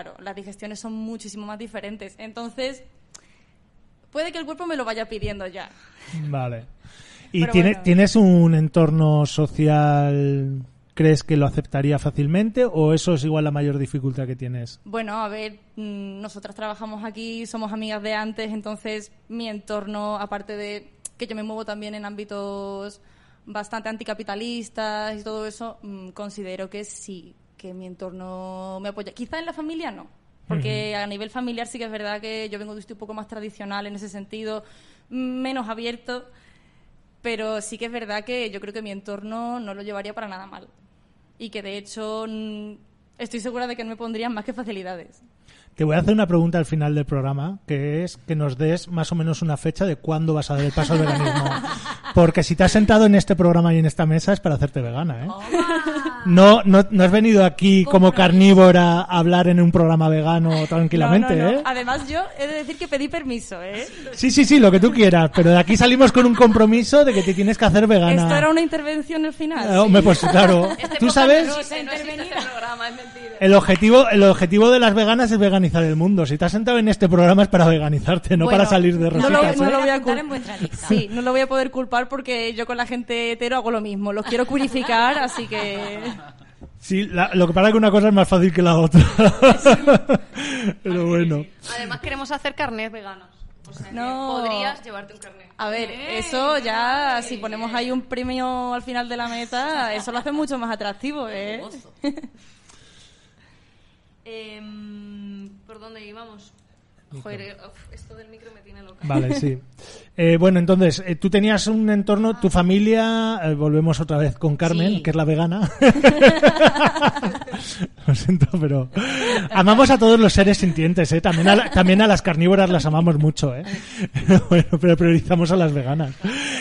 claro, las digestiones son muchísimo más diferentes. Entonces, puede que el cuerpo me lo vaya pidiendo ya. Vale. ¿Y Pero bueno. tienes un entorno social, crees que lo aceptaría fácilmente, o eso es igual la mayor dificultad que tienes? Bueno, a ver, nosotras trabajamos aquí, somos amigas de antes, entonces mi entorno, aparte de que yo me muevo también en ámbitos bastante anticapitalistas y todo eso, considero que sí, que mi entorno me apoya. Quizá en la familia no, porque a nivel familiar sí que es verdad que yo vengo de un poco más tradicional en ese sentido, menos abierto, pero sí que es verdad que yo creo que mi entorno no lo llevaría para nada mal. Y que de hecho estoy segura de que no me pondrían más que facilidades. Te voy a hacer una pregunta al final del programa, que es que nos des más o menos una fecha de cuándo vas a dar el paso al veganismo. Porque si te has sentado en este programa y en esta mesa es para hacerte vegana, ¿eh? No has venido aquí como carnívora a hablar en un programa vegano tranquilamente, No. ¿eh? Además, yo he de decir que pedí permiso, ¿eh? Sí, lo que tú quieras, pero de aquí salimos con un compromiso de que te tienes que hacer vegana. ¿Esto era una intervención al final? Hombre, pues claro. Tú sabes, el objetivo de las veganas es veganizar el mundo. Si te has sentado en este programa es para veganizarte, no para salir de rositas. No lo voy a culpar en vuestra lista. Sí, no lo voy a poder culpar porque yo con la gente hetero hago lo mismo. Los quiero purificar, así que... Sí, lo que pasa es que una cosa es más fácil que la otra. Pero bueno. Además queremos hacer carnés veganos. O sea, No. podrías llevarte un carnet. A ver, eso ya, si ponemos ahí un premio al final de la meta, eso lo hace mucho más atractivo, ¿eh? ¿Por dónde íbamos? Joder, esto del micro me tiene loca. Vale, sí. Bueno, entonces, tú tenías un entorno, tu familia, volvemos otra vez con Carmen, Sí. que es la vegana. Lo siento, pero amamos a todos los seres sintientes, ¿eh? También a las carnívoras las amamos mucho, ¿eh? Bueno, pero priorizamos a las veganas.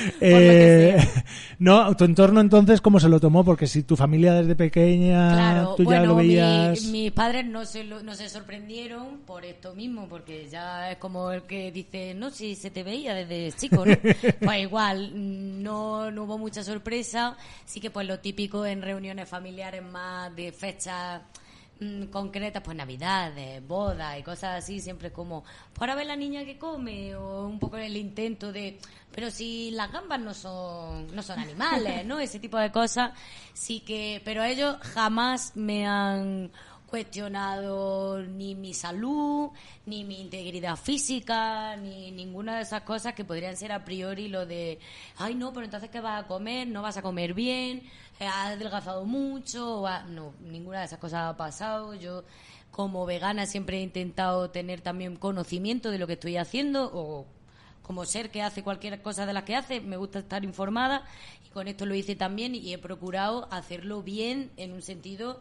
No, tu entorno entonces, ¿cómo se lo tomó? Porque si tu familia desde pequeña, Claro, tú ya lo veías... mis padres no se sorprendieron por esto mismo, porque ya es como el que dice, no, si se te veía desde chico, ¿no? Pues igual, no hubo mucha sorpresa. Sí que pues lo típico en reuniones familiares más de fechas concretas, pues navidades, bodas y cosas así, siempre es como, para ver la niña que come, o un poco el intento de, pero si las gambas no son animales, ¿no? Ese tipo de cosas, sí que, pero ellos jamás me han cuestionado ni mi salud, ni mi integridad física, ni ninguna de esas cosas que podrían ser a priori lo de, ay no, pero entonces ¿qué vas a comer? ¿No vas a comer bien? ¿Has adelgazado mucho? No, ninguna de esas cosas ha pasado. Yo como vegana siempre he intentado tener también conocimiento de lo que estoy haciendo, o como ser que hace cualquier cosa de las que hace, me gusta estar informada, y con esto lo hice también, y he procurado hacerlo bien en un sentido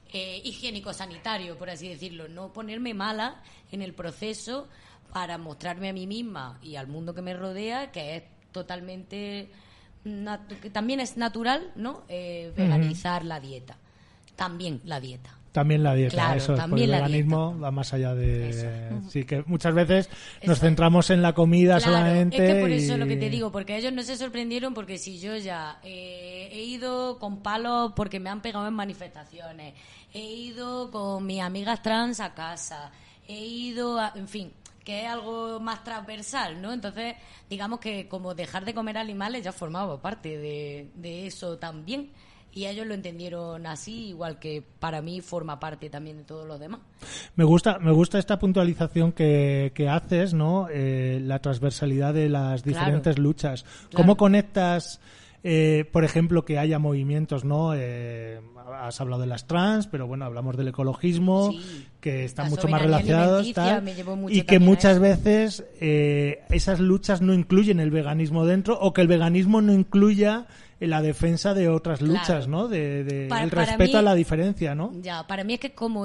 higiénico-sanitario, por así decirlo, no ponerme mala en el proceso para mostrarme a mí misma y al mundo que me rodea que es totalmente que también es natural, ¿no? Veganizar la dieta, también la dieta. También la dieta, Claro, eso es, también el la veganismo dieta. va más allá de... Eso. Sí, que muchas veces nos Eso. centramos en la comida Claro, solamente. es que por eso y... lo que te digo, porque ellos no se sorprendieron, porque si yo ya he ido con palos porque me han pegado en manifestaciones, he ido con mis amigas trans a casa, he ido en fin, que es algo más transversal, ¿no? Entonces, digamos que como dejar de comer animales ya formaba parte de eso también. Y ellos lo entendieron así, igual que para mí forma parte también de todos los demás. Me gusta esta puntualización que haces, ¿no? La transversalidad de las diferentes luchas. ¿Cómo conectas, por ejemplo, que haya movimientos, ¿no? Has hablado de las trans, pero bueno, hablamos del ecologismo, Sí. que están La mucho más soberanía relacionados, alimenticia tal, me llevó mucho y que también a muchas eso. veces esas luchas no incluyen el veganismo dentro, o que el veganismo no incluya la defensa de otras luchas, Claro. ¿no? De Para el respeto mí- a la diferencia, ¿no? Ya, para mí es que como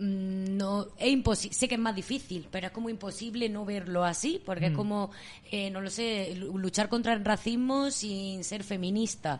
no es imposible, sé que es más difícil, pero es como imposible no verlo así, porque es como, no lo sé, luchar contra el racismo sin ser feminista,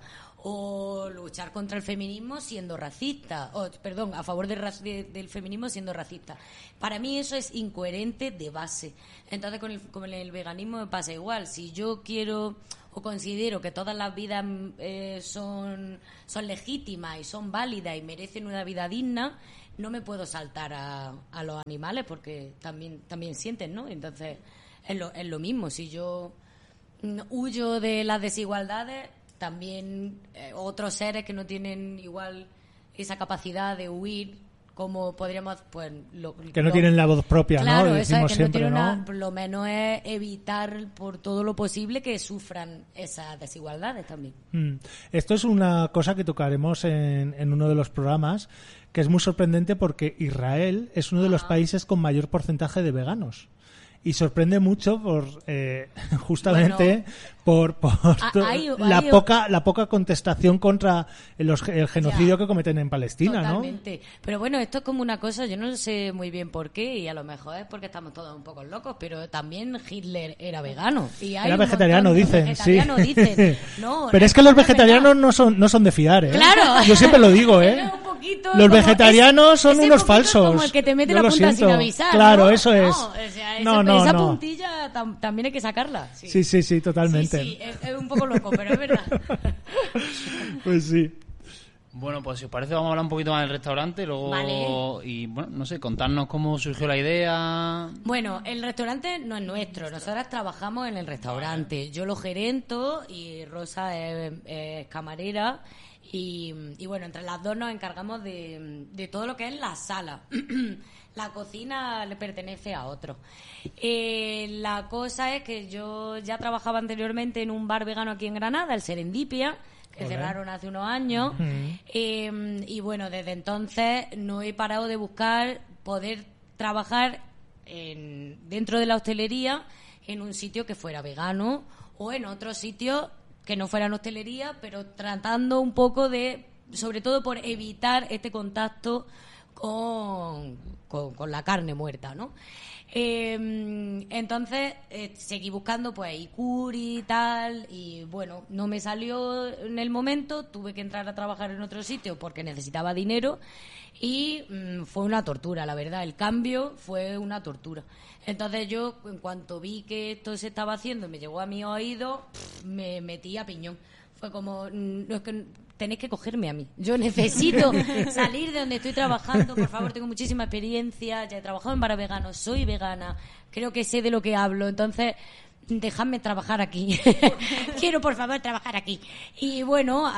o luchar contra el feminismo siendo racista, o perdón, a favor del feminismo siendo racista. Para mí eso es incoherente de base. Entonces con el veganismo me pasa igual. Si yo quiero o considero que todas las vidas son legítimas y son válidas y merecen una vida digna, no me puedo saltar a los animales porque también sienten, ¿no? Entonces es lo mismo. Si yo huyo de las desigualdades, también otros seres que no tienen igual esa capacidad de huir, como podríamos, pues... que no tienen la voz propia, claro, ¿no? Lo eso es, que siempre, no tienen ¿no? por lo menos es evitar por todo lo posible que sufran esas desigualdades también. Esto es una cosa que tocaremos en uno de los programas, que es muy sorprendente porque Israel es uno de los países con mayor porcentaje de veganos. Y sorprende mucho justamente por la poca contestación contra el genocidio que cometen en Palestina, totalmente. ¿No? Pero bueno, esto es como una cosa, yo no sé muy bien por qué, y a lo mejor es porque estamos todos un poco locos, pero también Hitler era vegano. Y hay era vegetariano, dicen, sí. No, pero es que los vegetarianos no son de fiar, ¿eh? Claro. Yo siempre lo digo, ¿eh? Los vegetarianos son unos falsos. Como el que te mete la punta sin avisar. Claro, ¿no? eso es. Esa puntilla también hay que sacarla. Sí, totalmente. Sí, es un poco loco, pero es verdad. Pues sí. Bueno, pues si os parece vamos a hablar un poquito más del restaurante, luego vale. Y bueno, no sé, contarnos cómo surgió la idea. Bueno, el restaurante no es nuestro, nosotras trabajamos en el restaurante. Yo lo gerento y Rosa es camarera. Y bueno, entre las dos nos encargamos de todo lo que es la sala. La cocina le pertenece a otro. La cosa es que yo ya trabajaba anteriormente en un bar vegano aquí en Granada, el Serendipia, que cerraron hace unos años. Y bueno, desde entonces no he parado de buscar poder trabajar dentro de la hostelería en un sitio que fuera vegano o en otro sitio que no fuera en hostelería, pero tratando un poco sobre todo por evitar este contacto con la carne muerta, ¿no? Entonces seguí buscando pues Ikuri y tal, y bueno, no me salió en el momento, tuve que entrar a trabajar en otro sitio porque necesitaba dinero y fue una tortura, la verdad, el cambio fue una tortura. Entonces yo, en cuanto vi que esto se estaba haciendo y me llegó a mi oído, me metí a piñón. Fue como, no, es que tenéis que cogerme a mí. Yo necesito salir de donde estoy trabajando, por favor, tengo muchísima experiencia, ya he trabajado en bar vegano, soy vegana, creo que sé de lo que hablo, entonces dejadme trabajar aquí. Quiero, por favor, trabajar aquí. Y bueno,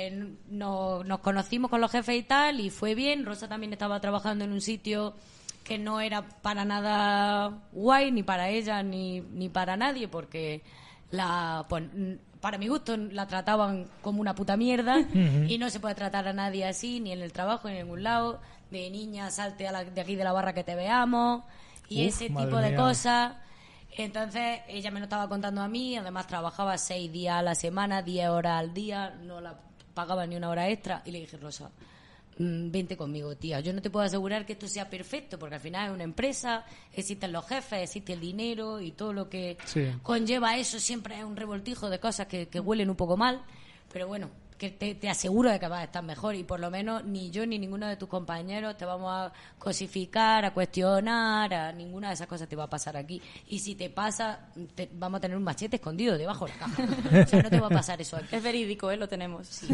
nos conocimos con los jefes y tal, y fue bien. Rosa también estaba trabajando en un sitio que no era para nada guay, ni para ella, ni para nadie, porque pues, para mi gusto la trataban como una puta mierda y no se puede tratar a nadie así, ni en el trabajo, ni en ningún lado. De niña, salte de aquí de la barra que te veamos y ese tipo de cosas. Entonces ella me lo estaba contando a mí, además trabajaba 6 días a la semana, 10 horas al día, no la pagaba ni una hora extra, y le dije, Rosa, vente conmigo, tía. Yo no te puedo asegurar que esto sea perfecto, porque al final es una empresa, existen los jefes, existe el dinero y todo lo que conlleva eso. Siempre es un revoltijo de cosas que huelen un poco mal, pero bueno, que te aseguro de que vas a estar mejor, y por lo menos ni yo ni ninguno de tus compañeros te vamos a cosificar, a cuestionar, a ninguna de esas cosas te va a pasar aquí. Y si te pasa, vamos a tener un machete escondido debajo de la caja. O sea, no te va a pasar eso aquí. Es verídico, lo tenemos. Sí.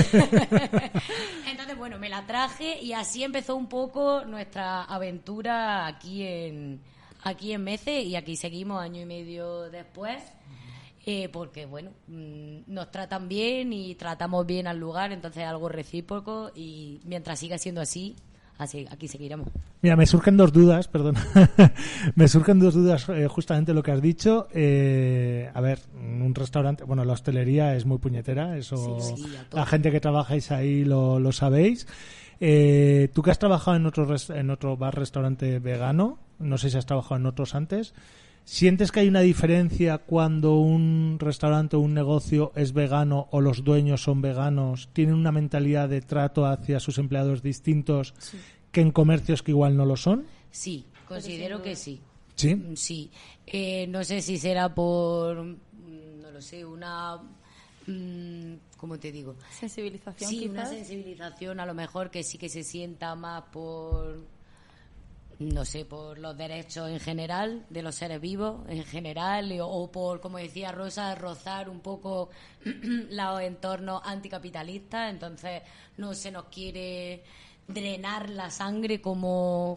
Entonces, bueno, me la traje y así empezó un poco nuestra aventura aquí en Mece, y aquí seguimos año y medio después. Porque bueno, nos tratan bien y tratamos bien al lugar, entonces es algo recíproco, y mientras siga siendo así aquí seguiremos. Mira, me surgen 2 dudas, perdón. Me surgen 2 dudas justamente lo que has dicho. A ver, un restaurante, bueno, la hostelería es muy puñetera, eso sí, la gente que trabajáis ahí lo sabéis. Tú que has trabajado en otro bar-restaurante vegano, no sé si has trabajado en otros antes, ¿sientes que hay una diferencia cuando un restaurante o un negocio es vegano o los dueños son veganos? ¿Tienen una mentalidad de trato hacia sus empleados distintos que en comercios que igual no lo son? Sí, considero que sí. ¿Sí? Sí. No sé si será por, no lo sé, una... ¿cómo te digo? Sensibilización, sí, quizás. Una sensibilización, a lo mejor que sí que se sienta más por... no sé, por los derechos en general de los seres vivos en general, o por, como decía Rosa, rozar un poco los entornos anticapitalistas. Entonces no se nos quiere drenar la sangre como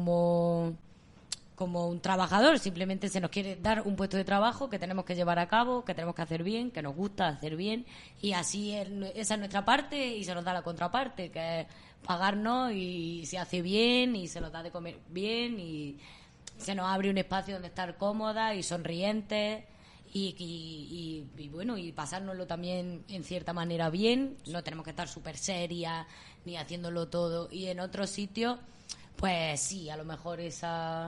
un trabajador. Simplemente se nos quiere dar un puesto de trabajo que tenemos que llevar a cabo, que tenemos que hacer bien, que nos gusta hacer bien, y así esa es nuestra parte, y se nos da la contraparte, que es pagarnos, y se hace bien y se nos da de comer bien y se nos abre un espacio donde estar cómodas y sonrientes y bueno, y pasárnoslo también en cierta manera bien. No tenemos que estar súper serias ni haciéndolo todo. Y en otros sitios, pues sí, a lo mejor eso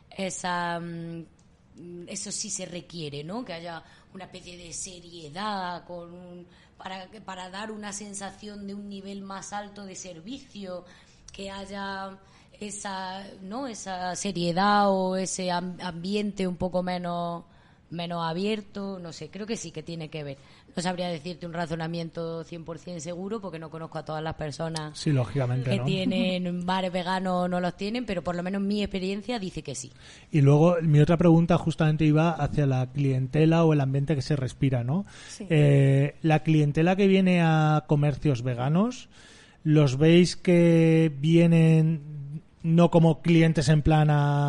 sí se requiere, ¿no? Que haya una especie de seriedad para dar una sensación de un nivel más alto de servicio, que haya esa seriedad o ese ambiente un poco menos abierto. No sé, creo que sí que tiene que ver. No sabría decirte un razonamiento 100% seguro porque no conozco a todas las personas, sí, lógicamente, que ¿no? tienen bares veganos o no los tienen, pero por lo menos mi experiencia dice que sí. Y luego mi otra pregunta justamente iba hacia la clientela o el ambiente que se respira, ¿no? Sí. La clientela que viene a comercios veganos, ¿los veis que vienen no como clientes en plan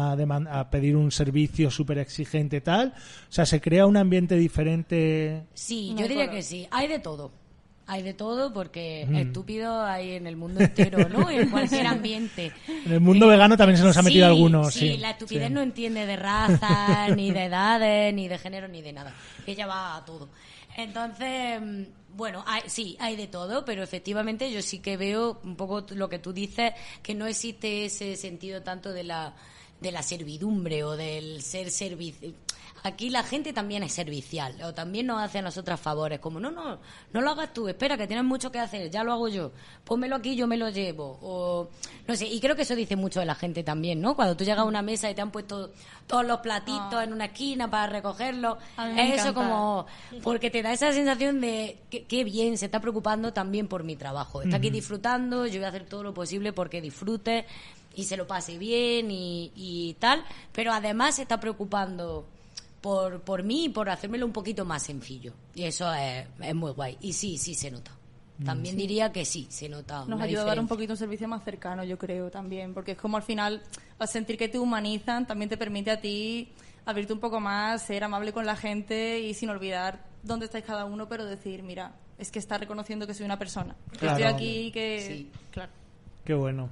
a pedir un servicio súper exigente tal? O sea, ¿se crea un ambiente diferente? Sí, No, yo diría claro. que sí. Hay de todo. Hay de todo porque estúpido hay en el mundo entero, ¿no? En cualquier ambiente. En el mundo vegano también se nos ha metido algunos, Sí, sí. la estupidez Sí. no entiende de raza, ni de edades, ni de género, ni de nada. Ella va a todo. Entonces, bueno, sí, hay de todo, pero efectivamente yo sí que veo un poco lo que tú dices, que no existe ese sentido tanto de la servidumbre o del ser servicio. Aquí la gente también es servicial, o también nos hace a nosotras favores, como no lo hagas tú, espera que tienes mucho que hacer, ya lo hago yo, pónmelo aquí, yo me lo llevo, o no sé. Y creo que eso dice mucho de la gente también, ¿no? Cuando tú llegas a una mesa y te han puesto todos los platitos en una esquina para recogerlos, A mí me es eso, encanta. como porque te da esa sensación de que qué bien, se está preocupando también por mi trabajo, está aquí disfrutando, yo voy a hacer todo lo posible porque disfrute y se lo pase bien y tal, pero además se está preocupando por mí y por hacérmelo un poquito más sencillo. Y eso es muy guay. Y sí se nota. También diría que sí, se nota. Nos una ayuda a dar un diferencia. poquito un servicio más cercano, yo creo, también. Porque es como al final, al sentir que te humanizan, también te permite a ti abrirte un poco más, ser amable con la gente y sin olvidar dónde estáis cada uno, pero decir, mira, es que está reconociendo que soy una persona. Que Claro. estoy aquí, que... Sí. Claro. Qué bueno.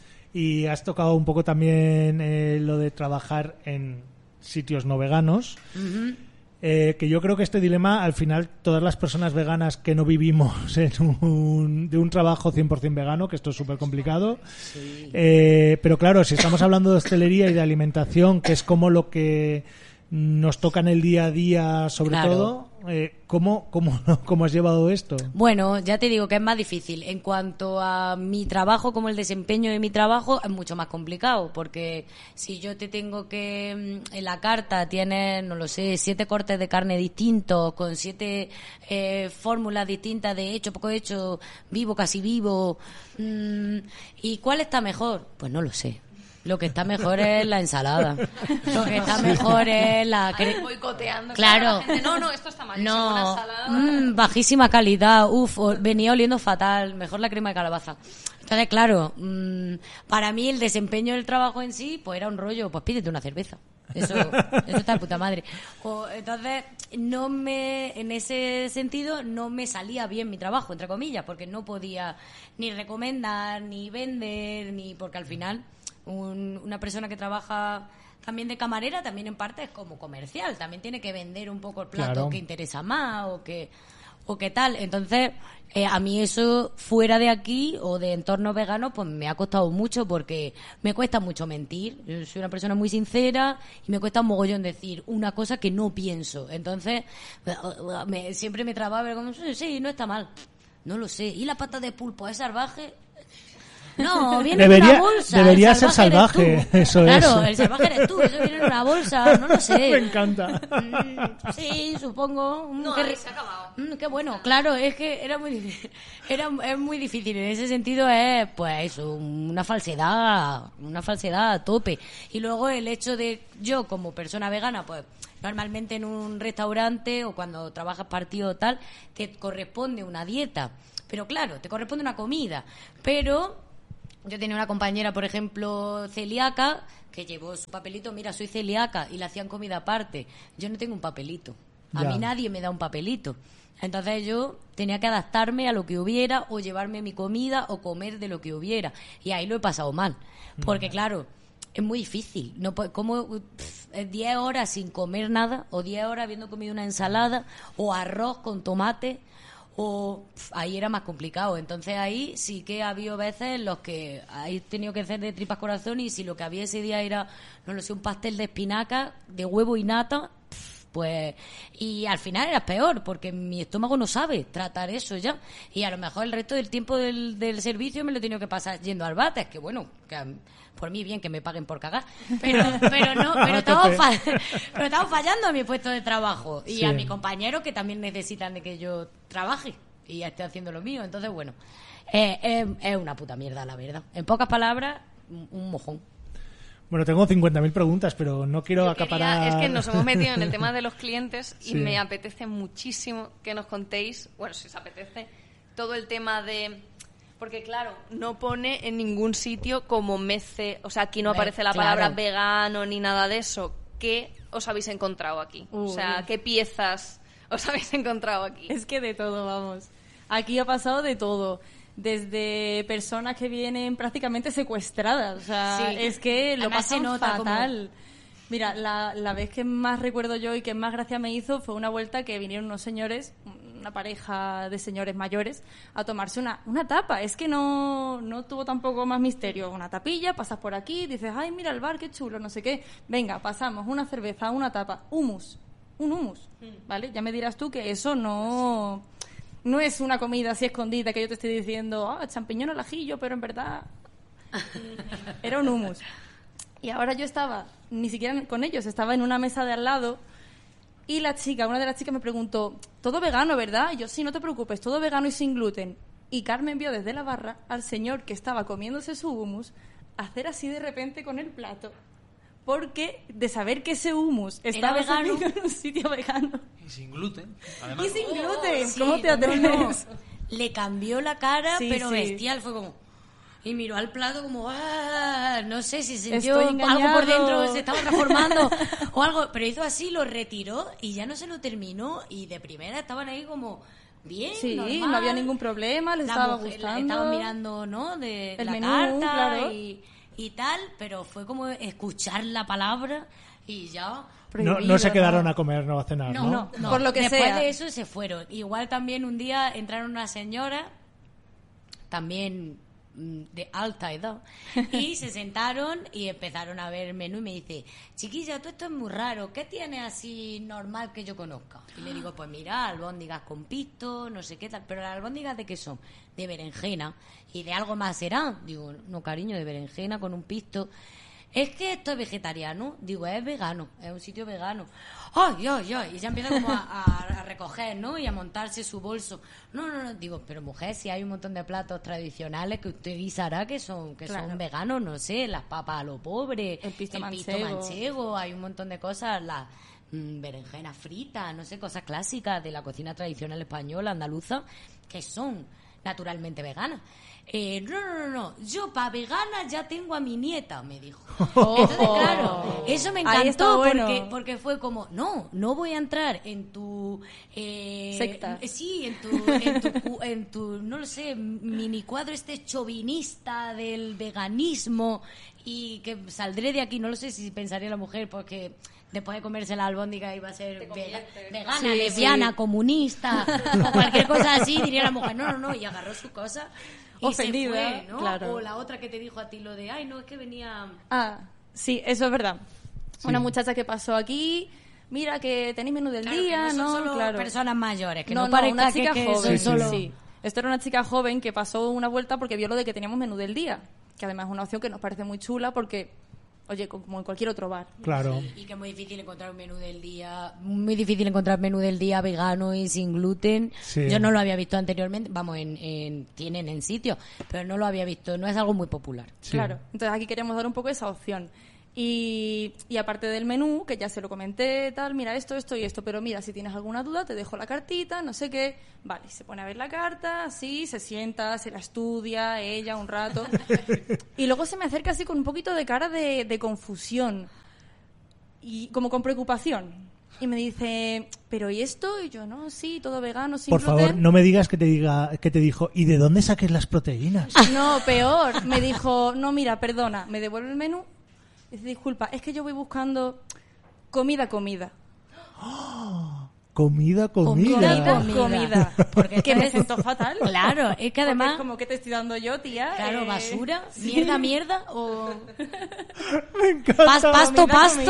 Y has tocado un poco también lo de trabajar en sitios no veganos. Que yo creo que este dilema, al final, todas las personas veganas que no vivimos de un trabajo 100% vegano, que esto es súper complicado. Pero claro, si estamos hablando de hostelería y de alimentación, que es como lo que nos toca en el día a día, sobre Claro. todo, ¿cómo has llevado esto? Bueno, ya te digo que es más difícil. En cuanto a mi trabajo, como el desempeño de mi trabajo, es mucho más complicado, porque si yo te tengo que en la carta tienes, no lo sé, 7 cortes de carne distintos, con 7 fórmulas distintas de hecho, poco hecho, vivo, casi vivo, ¿y cuál está mejor? Pues no lo sé. Lo que está mejor es la ensalada. Lo que está mejor es la... Boicoteando. Claro. La gente, no, esto está mal. No, Una ensalada. bajísima calidad, venía oliendo fatal, mejor la crema de calabaza. Entonces, claro, para mí el desempeño del trabajo en sí, pues era un rollo, pues pídete una cerveza. Eso está de puta madre. Entonces, en ese sentido, no me salía bien mi trabajo, entre comillas, porque no podía ni recomendar, ni vender, porque al final una persona que trabaja también de camarera también en parte es como comercial, también tiene que vender un poco el plato Claro. que interesa más o que tal. Entonces, a mí eso fuera de aquí o de entorno vegano, pues me ha costado mucho porque me cuesta mucho mentir. Yo soy una persona muy sincera y me cuesta un mogollón decir una cosa que no pienso. Entonces, siempre me trababa como, sí, no está mal. No lo sé. ¿Y la pata de pulpo es salvaje? No, viene en una bolsa. Debería el ser salvaje eres salvaje, tú. eso Claro, es. el salvaje eres tú, eso viene en una bolsa, no lo sé. Me encanta. Sí, supongo. No, ahí se ha acabado. Qué bueno, claro, es que era muy difícil. Es muy difícil. En ese sentido es, pues eso, una falsedad a tope. Y luego el hecho de yo, como persona vegana, pues normalmente en un restaurante o cuando trabajas partido o tal, te corresponde una dieta. Pero claro, te corresponde una comida. Pero Yo tenía una compañera, por ejemplo, celíaca, que llevó su papelito, mira, soy celíaca, y le hacían comida aparte. Yo no tengo un papelito. A Ya. mí nadie me da un papelito. Entonces yo tenía que adaptarme a lo que hubiera, o llevarme mi comida, o comer de lo que hubiera. Y ahí lo he pasado mal. Porque, claro, es muy difícil. No puede- como 10 horas sin comer nada, o 10 horas habiendo comido una ensalada, o arroz con tomate, ahí era más complicado. Entonces ahí sí que ha habido veces en los que he tenido que hacer de tripas corazón, y si lo que había ese día era, no lo sé, un pastel de espinaca, de huevo y nata, pues, y al final era peor, porque mi estómago no sabe tratar eso ya, y a lo mejor el resto del tiempo del servicio me lo he tenido que pasar yendo al váter, que bueno, por mí bien que me paguen por cagar, pero estamos fallando a mi puesto de trabajo, y Sí. a mis compañeros que también necesitan de que yo trabaje y esté haciendo lo mío. Entonces, bueno, es una puta mierda, la verdad. En pocas palabras, un mojón. Bueno, tengo 50.000 preguntas, pero no quiero Yo acaparar... es que nos hemos metido en el tema de los clientes y Sí. me apetece muchísimo que nos contéis, bueno, si os apetece, todo el tema de... Porque, claro, no pone en ningún sitio como mece... O sea, aquí no aparece la palabra Claro. vegano ni nada de eso. ¿Qué os habéis encontrado aquí? O sea, Uy. ¿qué piezas os habéis encontrado aquí? Es que de todo, vamos. Aquí ha pasado de todo. Desde personas que vienen prácticamente secuestradas. O sea, Sí. es que lo Además se pasan nota fatal. Mira, la vez que más recuerdo yo y que más gracia me hizo fue una vuelta que vinieron unos señores, una pareja de señores mayores, a tomarse una tapa. Es que no tuvo tampoco más misterio. Una tapilla, pasas por aquí, dices, ay, mira el bar, qué chulo, no sé qué. Venga, pasamos, una cerveza, una tapa, hummus. Un hummus, ¿vale? Ya me dirás tú que eso no es una comida así escondida que yo te estoy diciendo, champiñón al ajillo, pero en verdad era un hummus. Y ahora yo estaba, ni siquiera con ellos, estaba en una mesa de al lado, y una de las chicas me preguntó, todo vegano, ¿verdad? Y yo, sí, no te preocupes, todo vegano y sin gluten. Y Carmen vio desde la barra al señor que estaba comiéndose su hummus hacer así de repente con el plato. Porque de saber que ese hummus estaba vegano. servido en un sitio vegano Y sin gluten. Además, y sin gluten, Sí, ¿cómo te no, atreves? no. Le cambió la cara, Sí, pero sí. bestial. Fue como... Y miró al plato como... ¡ah! No sé si sintió Estoy algo por engañado. dentro, se estaba reformando o algo. Pero hizo así, lo retiró y ya no se lo terminó. Y de primera estaban ahí como... Bien, Sí, normal. no había ningún problema, les La estaba mujer- gustando. Estaban mirando, ¿no? De El la menú, carta claro. y tal. Pero fue como escuchar la palabra y ya... No se quedaron ¿no? a comer, no a cenar, ¿no? No. Por lo que Después sea. de eso se fueron. Igual también un día entraron unas señoras, también de alta edad, y se sentaron y empezaron a ver el menú y me dice, chiquilla, tú esto es muy raro, ¿qué tienes así normal que yo conozca? Y le digo, pues mira, albóndigas con pisto, no sé qué tal, pero las albóndigas ¿de qué son? De berenjena, y de algo más serán. Digo, no cariño, de berenjena con un pisto. Es que esto es vegetariano. Digo, es vegano, es un sitio vegano. ¡Ay, ay, ay! Y ya empieza como a recoger, ¿no? Y a montarse su bolso. No. Digo, pero mujer, si hay un montón de platos tradicionales que usted guisará que son Claro. veganos, no sé, las papas a lo pobre, El pisto pisto manchego. manchego, hay un montón de cosas, las berenjenas fritas, no sé, cosas clásicas de la cocina tradicional española, andaluza, que son naturalmente veganas. No, yo para vegana ya tengo a mi nieta, me dijo. Entonces, claro, eso me Ahí está encantó bueno. porque fue como, no voy a entrar en tu... Secta. Sí, en tu, no lo sé, mini cuadro este chauvinista del veganismo, y que saldré de aquí, no lo sé si pensaría la mujer, porque... Después de comerse la albóndiga iba a ser vegana, Sí, lesbiana, sí. comunista o cualquier cosa así, diría la mujer, no, y agarró su cosa y Ofendida, se fue, ¿no? claro. O la otra que te dijo a ti lo de, ay, no, es que venía... Sí, eso es verdad. Una muchacha que pasó aquí, mira que tenéis menú del Claro, que día, no son ¿no? solo Claro. personas mayores, que No, no, parezca una chica que joven. son solo... Sí. Esto era una chica joven que pasó una vuelta porque vio lo de que teníamos menú del día, que además es una opción que nos parece muy chula porque, oye, como en cualquier otro bar. Claro. Y que es muy difícil encontrar un menú del día, muy difícil encontrar menú del día vegano y sin gluten. Sí. Yo no lo había visto anteriormente, vamos, tienen en sitio, pero no lo había visto, no es algo muy popular. Sí. Claro. Entonces aquí queremos dar un poco esa opción. Y aparte del menú, que ya se lo comenté, tal, mira esto y esto, pero mira, si tienes alguna duda, te dejo la cartita, no sé qué. Vale, se pone a ver la carta, así, se sienta, se la estudia, ella un rato. Y luego se me acerca así con un poquito de cara de confusión y como con preocupación. Y me dice, ¿pero y esto? Y yo, no, sí, todo vegano, sin Por gluten. favor, no me digas que te dijo, ¿y de dónde saques las proteínas? No, peor. Me dijo, no, mira, perdona, me devuelve el menú. Dice, disculpa, es que yo voy buscando comida. Comida. Comida. Porque que me siento fatal. Claro, es que además... Porque es como que te estoy dando yo, tía. Claro, basura, sí. mierda o... Me encanta. Pasto.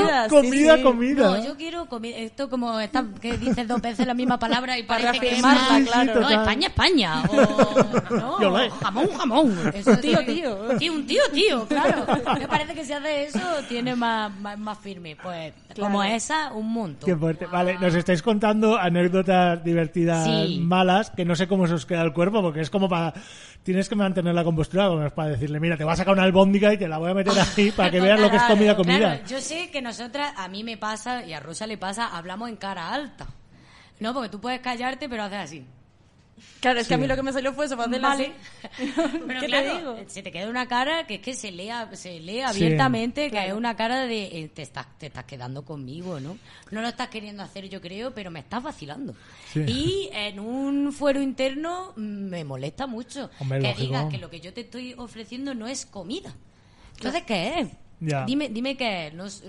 Comida. No, yo quiero comida. Esto como está, que dices 2 veces la misma palabra y Para parece que es reafirmarla, más... claro. No, España. O, no, Yo lo he. jamón. Eso Tío. Sí, un tío, claro. Me parece que si hace eso tiene más firme. Pues Claro. como esa, un montón. Qué fuerte. Vale, nos estáis contando anécdotas divertidas, Sí. malas, que no sé cómo se os queda el cuerpo, porque es como para... Tienes que mantener la compostura, como es para decirle, mira, te voy a sacar una albóndiga y te la voy a meter aquí para que veas lo que es comida. Claro, yo sé que nosotras, a mí me pasa y a Rosa le pasa, hablamos en cara alta. No, porque tú puedes callarte, pero haces así. Claro, es que a mí lo que me salió fue eso, para hacerle Vale. así. Pero ¿Qué claro, te digo? se te queda una cara que es que se lee abiertamente, que claro. es una cara de te estás quedando conmigo, ¿no? No lo estás queriendo hacer, yo creo, pero me estás vacilando. Sí. Y en un fuero interno me molesta mucho Hombre, que lógico. digas que lo que yo te estoy ofreciendo no es comida. Entonces, ¿qué es? Ya. Dime qué es. No es,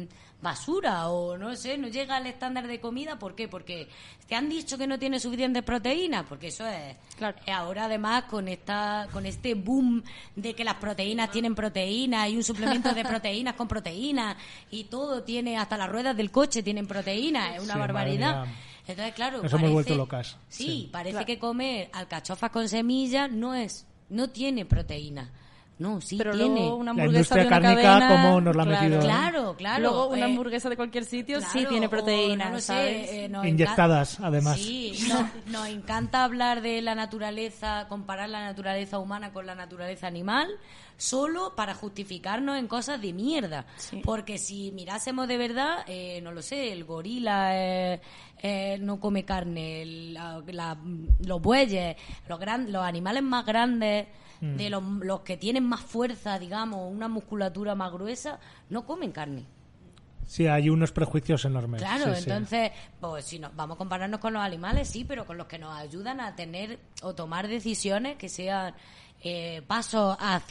basura o no sé, no llega al estándar de comida. ¿Por qué? Porque te han dicho que no tiene suficiente proteína, porque eso es. Claro. Ahora además con este boom de que las proteínas tienen proteína y un suplemento de proteínas con proteínas y todo tiene, hasta las ruedas del coche tienen proteína, es una Sí, barbaridad. madre mía. Entonces, claro, Nos hemos vuelto locas. Sí, parece Claro. que comer alcachofas con semillas no tiene proteína. No, sí Pero tiene. luego una La hamburguesa de industria una cárnica, cadena... ¿cómo nos la ha metido? Claro. Luego una hamburguesa de cualquier sitio sí tiene proteína, no lo ¿sabes? sé, nos Inyectadas, además. Sí, nos encanta hablar de la naturaleza, comparar la naturaleza humana con la naturaleza animal, solo para justificarnos en cosas de mierda. Sí. Porque si mirásemos de verdad, no lo sé, el gorila no come carne, los bueyes, los animales más grandes, de los que tienen más fuerza, digamos, una musculatura más gruesa, no comen carne. Sí, hay unos prejuicios enormes. Claro, Sí, sí. entonces, pues si vamos a compararnos con los animales, sí, pero con los que nos ayudan a tener o tomar decisiones que sean pasos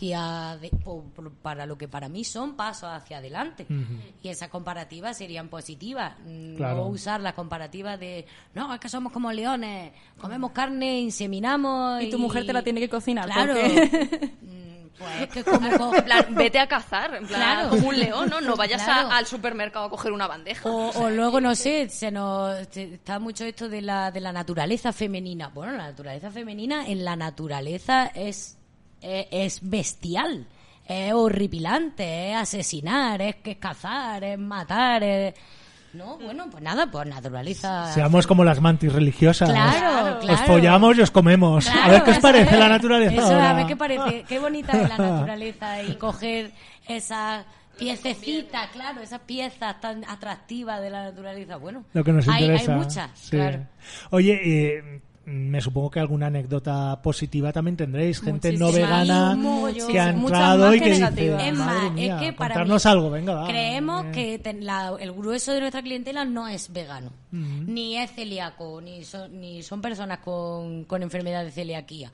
para lo que para mí son pasos hacia adelante. Y esas comparativas serían positivas. Claro. No usar las comparativas de, no, es que somos como leones, comemos carne, inseminamos. Y tu mujer te la tiene que cocinar. Claro. porque- Pues es que como En plan, vete a cazar, en plan, Claro. como un león, ¿no? No vayas Claro. al supermercado a coger una bandeja. O luego, no sé, está mucho esto de la naturaleza femenina. Bueno, la naturaleza femenina en la naturaleza es bestial, es horripilante, es asesinar, es cazar, es matar, No, bueno, pues nada, pues naturaleza... Seamos como las mantis religiosas. Claro, Os follamos y os comemos. Claro, a ver qué os eso parece es. la naturaleza Eso, ahora. a ver qué parece, qué bonita es la naturaleza y coger esas piececitas, claro, esas piezas tan atractivas de la naturaleza. Bueno, Lo que nos interesa. hay muchas, Sí. claro. Oye, me supongo que alguna anécdota positiva también tendréis. Gente no Muchísimas. vegana Un mogollón. que ha Muchas entrado más y que que dice, negativas. Es madre más, mía, es que para contarnos mí algo, venga, va. creemos que el grueso de nuestra clientela no es vegano, ni es celíaco, ni son personas con enfermedad de celiaquía.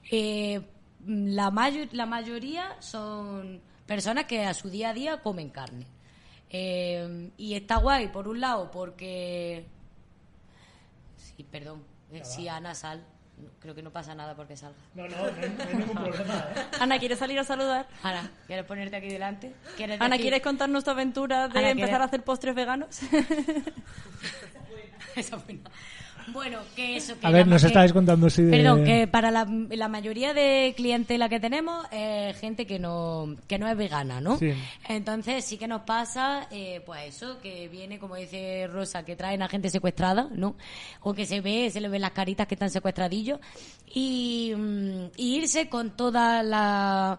La mayoría son personas que a su día a día comen carne. Y está guay, por un lado, porque... Sí, perdón. Si Ana sal, creo que no pasa nada porque salga. No hay ningún problema. Ana, ¿quieres salir a saludar? Ana, ¿quieres ponerte aquí delante? Ana, ¿quieres contarnos tu aventura de Ana, empezar ¿quieres? a hacer postres veganos? Esa buena. Bueno, que eso... Que a ver, nos estáis contando si de... Perdón, que para la mayoría de clientela que tenemos es gente que no es vegana, ¿no? Sí. Entonces sí que nos pasa, pues eso, que viene, como dice Rosa, que traen a gente secuestrada, ¿no? O que se le ven las caritas que están secuestradillos y irse con toda la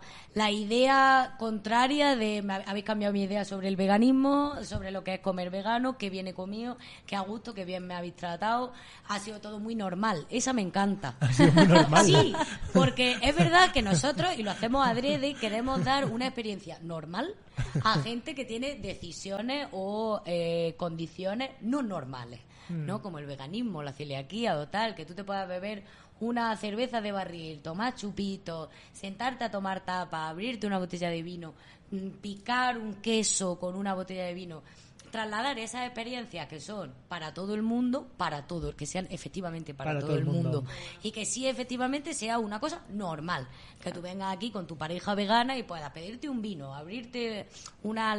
idea contraria de habéis cambiado mi idea sobre el veganismo, sobre lo que es comer vegano, que viene comido, que a gusto, que bien me habéis tratado. Ha sido todo muy normal. Esa me encanta. Ha sido muy normal. Sí, porque es verdad que nosotros, y lo hacemos adrede, queremos dar una experiencia normal a gente que tiene decisiones o condiciones no normales, ¿no? Como el veganismo, la celiaquía o tal, que tú te puedas beber una cerveza de barril, tomar chupito, sentarte a tomar tapa, abrirte una botella de vino, picar un queso con una botella de vino, trasladar esas experiencias que son para todo el mundo, que sean efectivamente para todo el mundo. Y que sí efectivamente sea una cosa normal, que tú vengas aquí con tu pareja vegana y puedas pedirte un vino, abrirte unas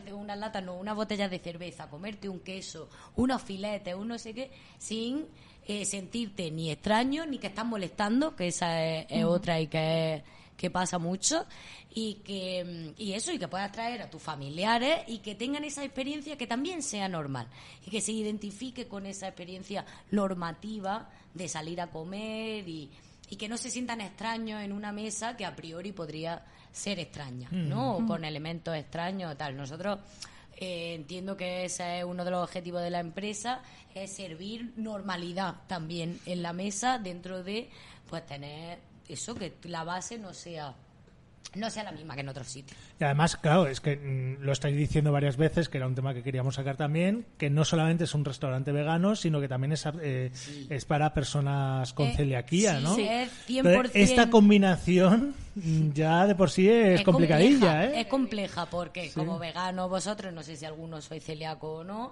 botellas de cerveza, comerte un queso, unos filetes, un no sé qué, sin sentirte ni extraño ni que estás molestando, que esa es otra y que pasa mucho, y que puedas traer a tus familiares y que tengan esa experiencia que también sea normal y que se identifique con esa experiencia normativa de salir a comer y que no se sientan extraños en una mesa que a priori podría ser extraña, ¿no? O con elementos extraños o tal. Nosotros entiendo que ese es uno de los objetivos de la empresa, es servir normalidad también en la mesa dentro de pues tener eso, que la base no sea la misma que en otros sitios. Y además, claro, es que lo estáis diciendo varias veces, que era un tema que queríamos sacar también, que no solamente es un restaurante vegano, sino que también es para personas con celiaquía, ¿no? Sí, es 100%. Entonces, esta combinación ya de por sí es complicadilla, compleja, Es compleja porque como veganos vosotros, no sé si alguno sois celíaco o no,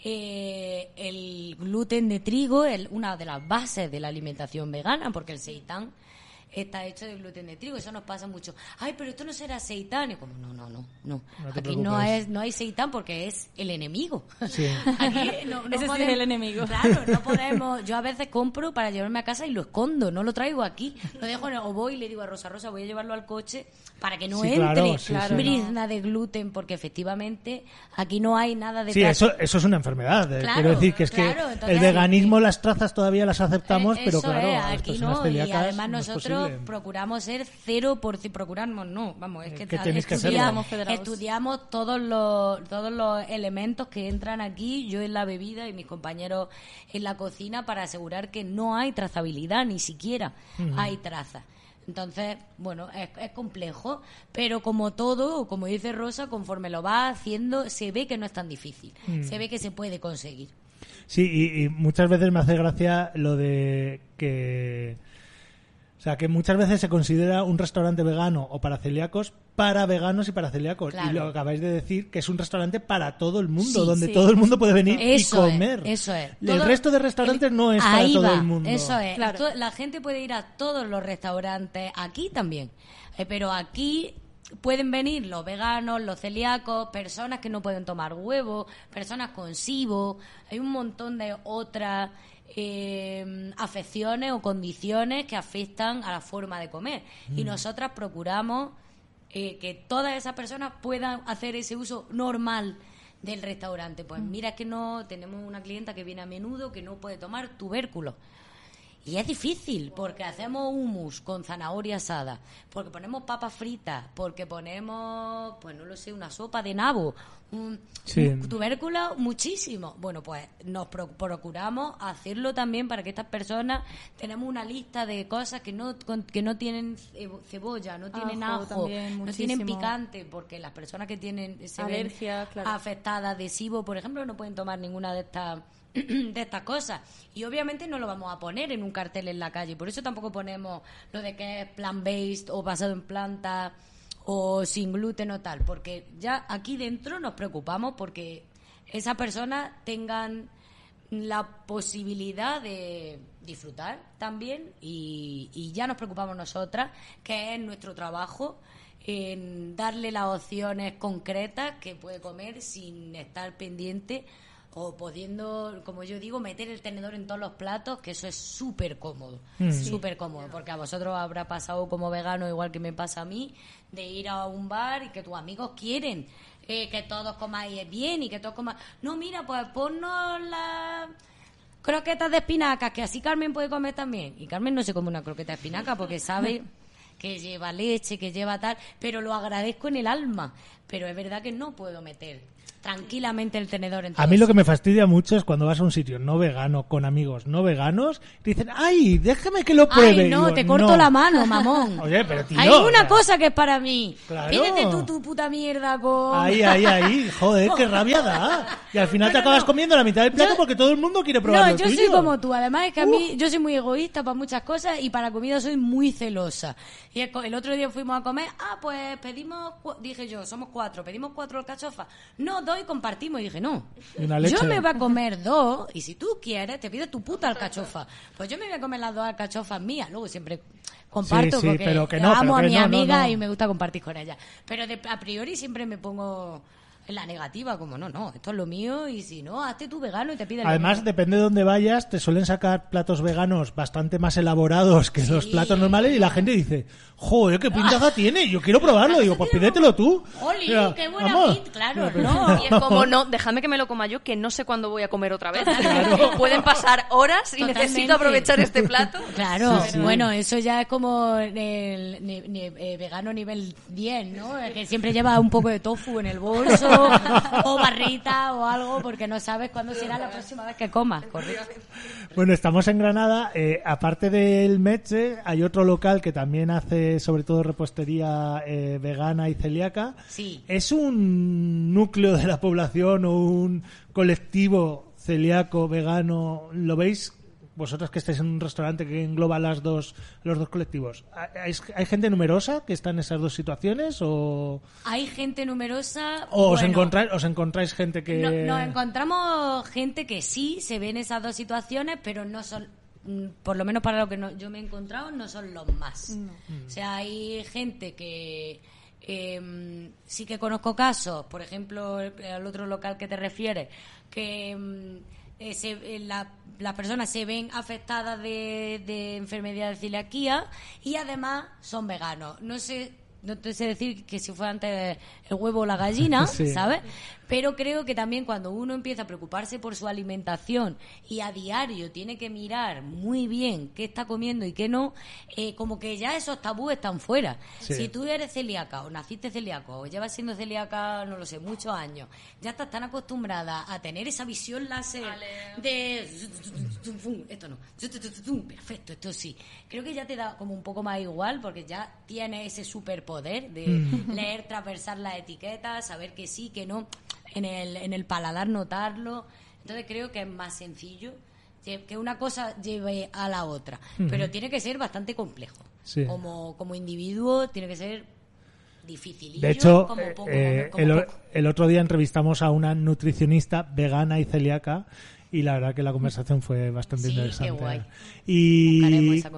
el gluten de trigo es una de las bases de la alimentación vegana, porque el seitán está hecho de gluten de trigo. Eso nos pasa mucho. Ay, pero esto no será seitán. Y como, no. Aquí no hay seitán porque es el enemigo. Sí. Aquí ese sí es el enemigo. Claro, no podemos. Yo a veces compro para llevarme a casa y lo escondo, no lo traigo aquí. Lo dejo o voy y le digo a Rosa, voy a llevarlo al coche para que no entre brizna de gluten, porque efectivamente aquí no hay nada de... Sí, eso es una enfermedad. Claro, quiero decir que es que entonces, el veganismo, las trazas todavía las aceptamos, pero claro, a aquí personas no, celíacas y además no es nosotros posible. procuramos ser 0%, procuramos no, vamos, es que tenéis que hacerlo. estudiamos todos los elementos que entran aquí, yo en la bebida y mis compañeros en la cocina, para asegurar que no hay trazabilidad, ni siquiera hay trazas. Entonces, bueno, es complejo, pero como todo, como dice Rosa, conforme lo va haciendo, se ve que no es tan difícil, se ve que se puede conseguir. Sí, y muchas veces me hace gracia lo de que... O sea, que muchas veces se considera un restaurante vegano o para celíacos para veganos y para celíacos. Claro. Y lo acabáis de decir, que es un restaurante para todo el mundo, donde todo el mundo puede venir y comer. Eso es. El resto de restaurantes no es para todo el mundo. Eso es. Claro. La gente puede ir a todos los restaurantes, aquí también. Pero aquí pueden venir los veganos, los celíacos, personas que no pueden tomar huevo, personas con SIBO. Hay un montón de otras afecciones o condiciones que afectan a la forma de comer. Y nosotras procuramos que todas esas personas puedan hacer ese uso normal del restaurante. Pues mira que no tenemos una clienta que viene a menudo que no puede tomar tubérculos. Y es difícil, porque hacemos hummus con zanahoria asada, porque ponemos papas fritas, porque ponemos, pues no lo sé, una sopa de nabo, un tubérculo, muchísimo. Bueno, pues nos procuramos hacerlo también para que estas personas, tenemos una lista de cosas que no tienen cebolla, no tienen ajo, también, no tienen picante, porque las personas que tienen alergia, claro, afectadas de SIBO, por ejemplo, no pueden tomar ninguna de estas cosas, y obviamente no lo vamos a poner en un cartel en la calle, por eso tampoco ponemos lo de que es plant-based o basado en plantas o sin gluten o tal, porque ya aquí dentro nos preocupamos porque esas personas tengan la posibilidad de disfrutar también, y ya nos preocupamos nosotras, que es nuestro trabajo, en darle las opciones concretas que puede comer sin estar pendiente o pudiendo, como yo digo, meter el tenedor en todos los platos, que eso es súper cómodo, súper cómodo, porque a vosotros habrá pasado como vegano, igual que me pasa a mí, de ir a un bar y que tus amigos quieren que todos comáis bien y que todos comáis... No, mira, pues ponnos las croquetas de espinacas, que así Carmen puede comer también. Y Carmen no se come una croqueta de espinaca porque sabe que lleva leche, que lleva tal, pero lo agradezco en el alma. Pero es verdad que no puedo meter tranquilamente el tenedor en todo A mí lo eso. que me fastidia mucho es cuando vas a un sitio no vegano con amigos no veganos y dicen, ¡ay, déjame que lo pruebe! Ay, no, Digo, te corto no. la mano, mamón. Oye, pero tío, Hay o una sea, cosa que es para mí. Claro. Pídete tú tu puta mierda con... Ahí, joder, qué rabia da. Y al final te acabas comiendo la mitad del plato porque todo el mundo quiere probar No, lo yo tuyo. soy como tú. Además es que a mí, yo soy muy egoísta para muchas cosas y para comida soy muy celosa. Y el otro día fuimos a comer, pues pedimos, dije yo, somos 4, pedimos 4 alcachofas. No, 2 y compartimos. Y dije, no, Y una leche. yo me voy a comer 2 y si tú quieres te pides tu puta alcachofa. Pues yo me voy a comer las 2 alcachofas mías. Luego siempre comparto Sí, porque pero que no, amo pero a que mi no, amiga no. y me gusta compartir con ella. Pero a priori siempre me pongo en la negativa, como no, esto es lo mío y si no, hazte tú vegano y te pides lo Además, mismo. depende de dónde vayas, te suelen sacar platos veganos bastante más elaborados que los platos normales y la gente dice, joder, qué pintaza tiene, yo quiero probarlo. Digo, pues pídetelo tú. ¡Oli, Mira, qué buena vamos. pinta! Claro, Mira, no. Y es como, no, déjame que me lo coma yo, que no sé cuándo voy a comer otra vez. Claro. Pueden pasar horas y Totalmente. necesito aprovechar este plato. Claro, Sí, sí. bueno, eso ya es como vegano nivel 10, ¿no? Que siempre lleva un poco de tofu en el bolso, o barrita o algo, porque no sabes cuándo será la próxima vez que comas, correcto. Bueno, estamos en Granada. Aparte del Metze, hay otro local que también hace sobre todo repostería vegana y celíaca. Sí. ¿Es un núcleo de la población o un colectivo celíaco, vegano? ¿Lo veis vosotras que estáis en un restaurante que engloba los dos colectivos? ¿Hay gente numerosa que está en esas dos situaciones o Hay gente numerosa. os bueno, encontráis gente que Nos encontramos gente que sí se ve en esas dos situaciones, pero no son, por lo menos para lo que yo me he encontrado, no son los más. O sea, hay gente que sí que conozco casos, por ejemplo, el otro local que te refieres, que las personas se ven afectadas de enfermedad de celiaquía y además son veganos. No te sé decir que si fue antes el huevo o la gallina, Sí. ¿sabes? Pero creo que también cuando uno empieza a preocuparse por su alimentación y a diario tiene que mirar muy bien qué está comiendo y qué no, como que ya esos tabúes están fuera. Sí. Si tú eres celíaca o naciste celíaco o llevas siendo celíaca, no lo sé, muchos años, ya estás tan acostumbrada a tener esa visión láser de esto no, perfecto, esto sí. Creo que ya te da como un poco más igual porque ya tienes ese superpoder de leer, transversar las etiquetas, saber que sí, que no, en el paladar notarlo. Entonces creo que es más sencillo que una cosa lleve a la otra, pero tiene que ser bastante complejo. Sí. Como individuo tiene que ser difícil. De hecho, como poco. el otro día entrevistamos a una nutricionista vegana y celíaca y la verdad que la conversación fue bastante Sí, qué interesante. guay. Buscaremos ¿Y esa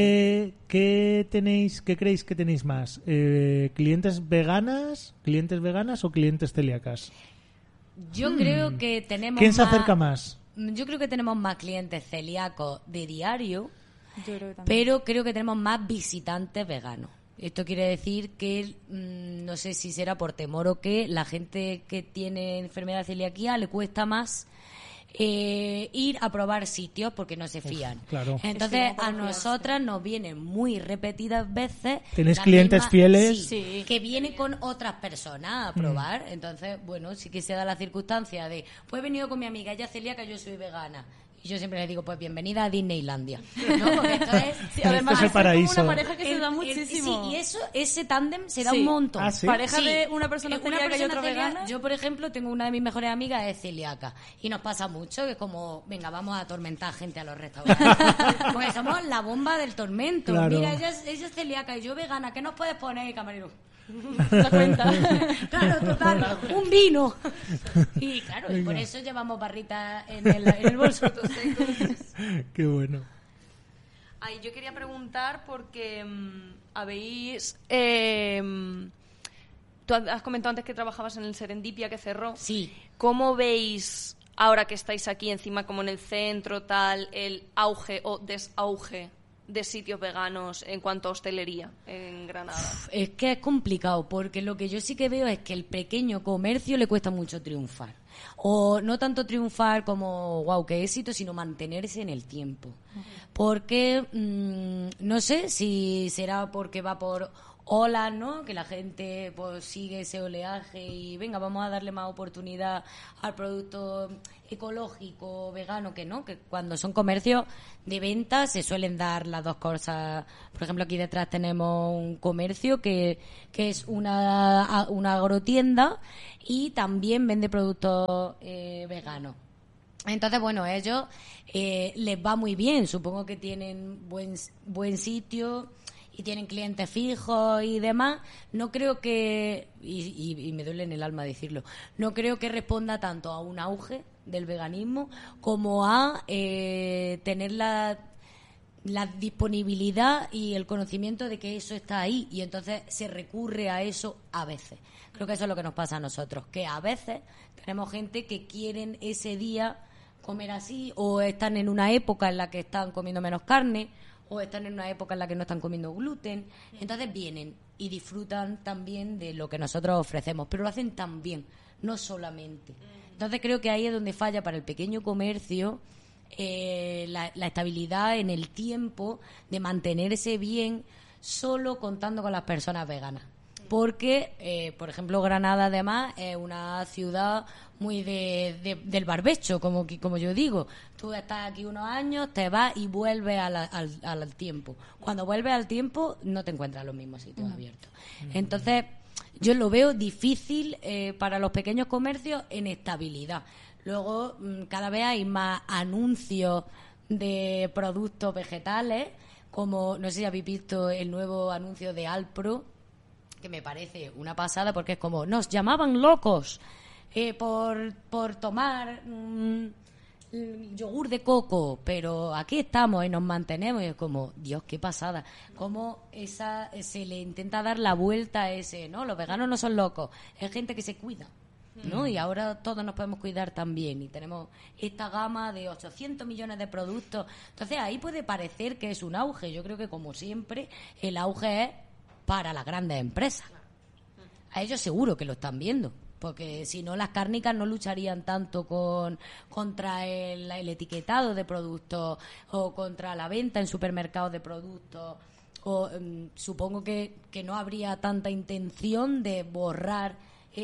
qué creéis que tenéis más? ¿Clientes veganas o clientes celíacas? Yo creo que tenemos ¿Quién se más- acerca más? Yo creo que tenemos más clientes celíacos de diario, Yo creo que también. pero creo que tenemos más visitantes veganos. Esto quiere decir que no sé si será por temor o qué, la gente que tiene enfermedad de celiaquía le cuesta más ir a probar sitios porque no se fían. claro. Entonces a nosotras nos vienen muy repetidas veces. ¿Tenéis las clientes mismas- fieles? Sí. que vienen con otras personas a probar. Entonces, bueno, sí que se da la circunstancia de, pues he venido con mi amiga, ella es celíaca, yo soy vegana. Y yo siempre le digo, pues bienvenida a Disneylandia. ¿No? Porque esto es... Sí, Esto además es el es paraíso. como una pareja que se da muchísimo. Sí, y ese tándem se da Sí. un montón. Ah, ¿sí? Pareja de una persona celíaca y otra vegana. Yo, por ejemplo, tengo una de mis mejores amigas es celíaca. Y nos pasa mucho que es como, venga, vamos a atormentar gente a los restaurantes. Porque somos la bomba del tormento. Claro. Mira, ella es celíaca y yo vegana. ¿Qué nos puedes poner, camarero? La cuenta. Claro, total, un vino. Y claro, y por eso llevamos barritas en el bolso. Qué bueno. Ay, yo quería preguntar porque habéis... tú has comentado antes que trabajabas en el Serendipia que cerró. Sí. ¿Cómo veis ahora que estáis aquí encima como en el centro, tal, el auge o desauge de sitios veganos en cuanto a hostelería en Granada? Es que es complicado, porque lo que yo sí que veo es que el pequeño comercio le cuesta mucho triunfar. O no tanto triunfar como, wow, qué éxito, sino mantenerse en el tiempo. Porque, no sé si será porque va por olas, ¿no? Que la gente pues sigue ese oleaje y venga, vamos a darle más oportunidad al producto ecológico, vegano, que no, que cuando son comercios de venta se suelen dar las dos cosas. Por ejemplo, aquí detrás tenemos un comercio que es una agrotienda y también vende productos veganos. Entonces, bueno, ellos les va muy bien, supongo que tienen buen sitio y tienen clientes fijos y demás. No creo que, y me duele en el alma decirlo, no creo que responda tanto a un auge del veganismo como a tener la disponibilidad y el conocimiento de que eso está ahí, y entonces se recurre a eso a veces. Creo que eso es lo que nos pasa a nosotros, que a veces tenemos gente que quieren ese día comer así, o están en una época en la que están comiendo menos carne, o están en una época en la que no están comiendo gluten. Entonces vienen y disfrutan también de lo que nosotros ofrecemos, pero lo hacen también, no solamente. Entonces creo que ahí es donde falla para el pequeño comercio la estabilidad en el tiempo de mantenerse bien solo contando con las personas veganas. Porque, por ejemplo, Granada además es una ciudad muy del barbecho, como yo digo. Tú estás aquí unos años, te vas y vuelves al tiempo. Cuando vuelves al tiempo no te encuentras en los mismos sitios abiertos. Entonces, yo lo veo difícil para los pequeños comercios en estabilidad. Luego, cada vez hay más anuncios de productos vegetales, como, no sé si habéis visto el nuevo anuncio de Alpro, que me parece una pasada, porque es como, nos llamaban locos por tomar yogur de coco, pero aquí estamos y nos mantenemos, y es como, Dios, qué pasada, como se le intenta dar la vuelta a ese, no, los veganos no son locos, es gente que se cuida, ¿no? Y ahora todos nos podemos cuidar también, y tenemos esta gama de 800 millones de productos. Entonces ahí puede parecer que es un auge. Yo creo que, como siempre, el auge es para las grandes empresas. A ellos seguro que lo están viendo, porque si no, las cárnicas no lucharían tanto contra el etiquetado de productos o contra la venta en supermercados de productos, o supongo que no habría tanta intención de borrar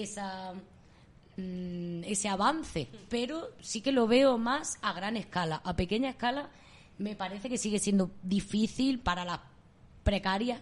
ese avance, pero sí que lo veo más a gran escala. A pequeña escala me parece que sigue siendo difícil para las precarias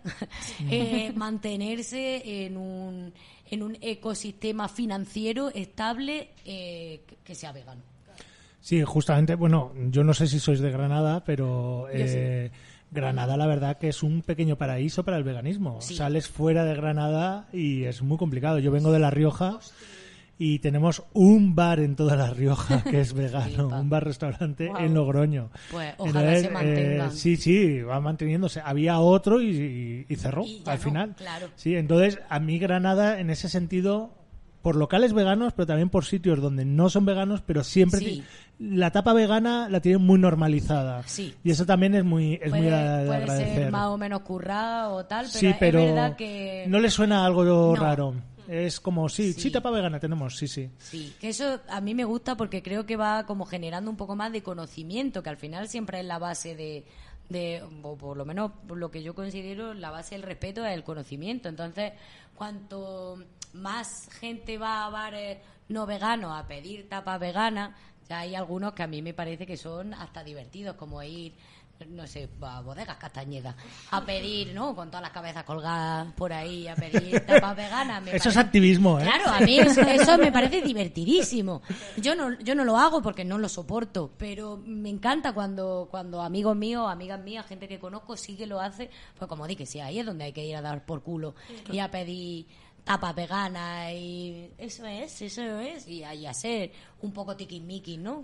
mantenerse en un ecosistema financiero estable que sea vegano. Sí, justamente, bueno, yo no sé si sois de Granada, pero Granada, la verdad que es un pequeño paraíso para el veganismo. Sí. Sales fuera de Granada y es muy complicado. Yo vengo de La Rioja y tenemos un bar en toda La Rioja que es vegano, un bar-restaurante en Logroño. Pues ojalá se mantengan. Sí, va manteniéndose. Había otro y cerró al final. Claro. Sí, entonces a mí Granada en ese sentido, por locales veganos, pero también por sitios donde no son veganos, pero siempre la tapa vegana la tienen muy normalizada. Sí. Y eso también es muy de agradecer. Puede ser más o menos currado o tal, pero, sí, pero es verdad que no le suena algo raro. Es como, sí, tapa vegana tenemos, sí. Sí, que eso a mí me gusta, porque creo que va como generando un poco más de conocimiento, que al final siempre es la base o por lo menos por lo que yo considero la base del respeto es el conocimiento. Entonces, cuanto más gente va a bares no veganos a pedir tapas veganas, ya hay algunos que a mí me parece que son hasta divertidos, como ir, no sé, a Bodegas Castañeda a pedir, ¿no? Con todas las cabezas colgadas por ahí, a pedir tapas veganas. Eso es activismo, ¿eh? Claro, a mí eso me parece divertidísimo. Yo no lo hago porque no lo soporto, pero me encanta cuando amigos míos, amigas mías, gente que conozco sí que lo hace, pues como di que sí, ahí es donde hay que ir a dar por culo y a pedir tapas veganas, y eso es, y a ser un poco tiquismiquis, ¿no?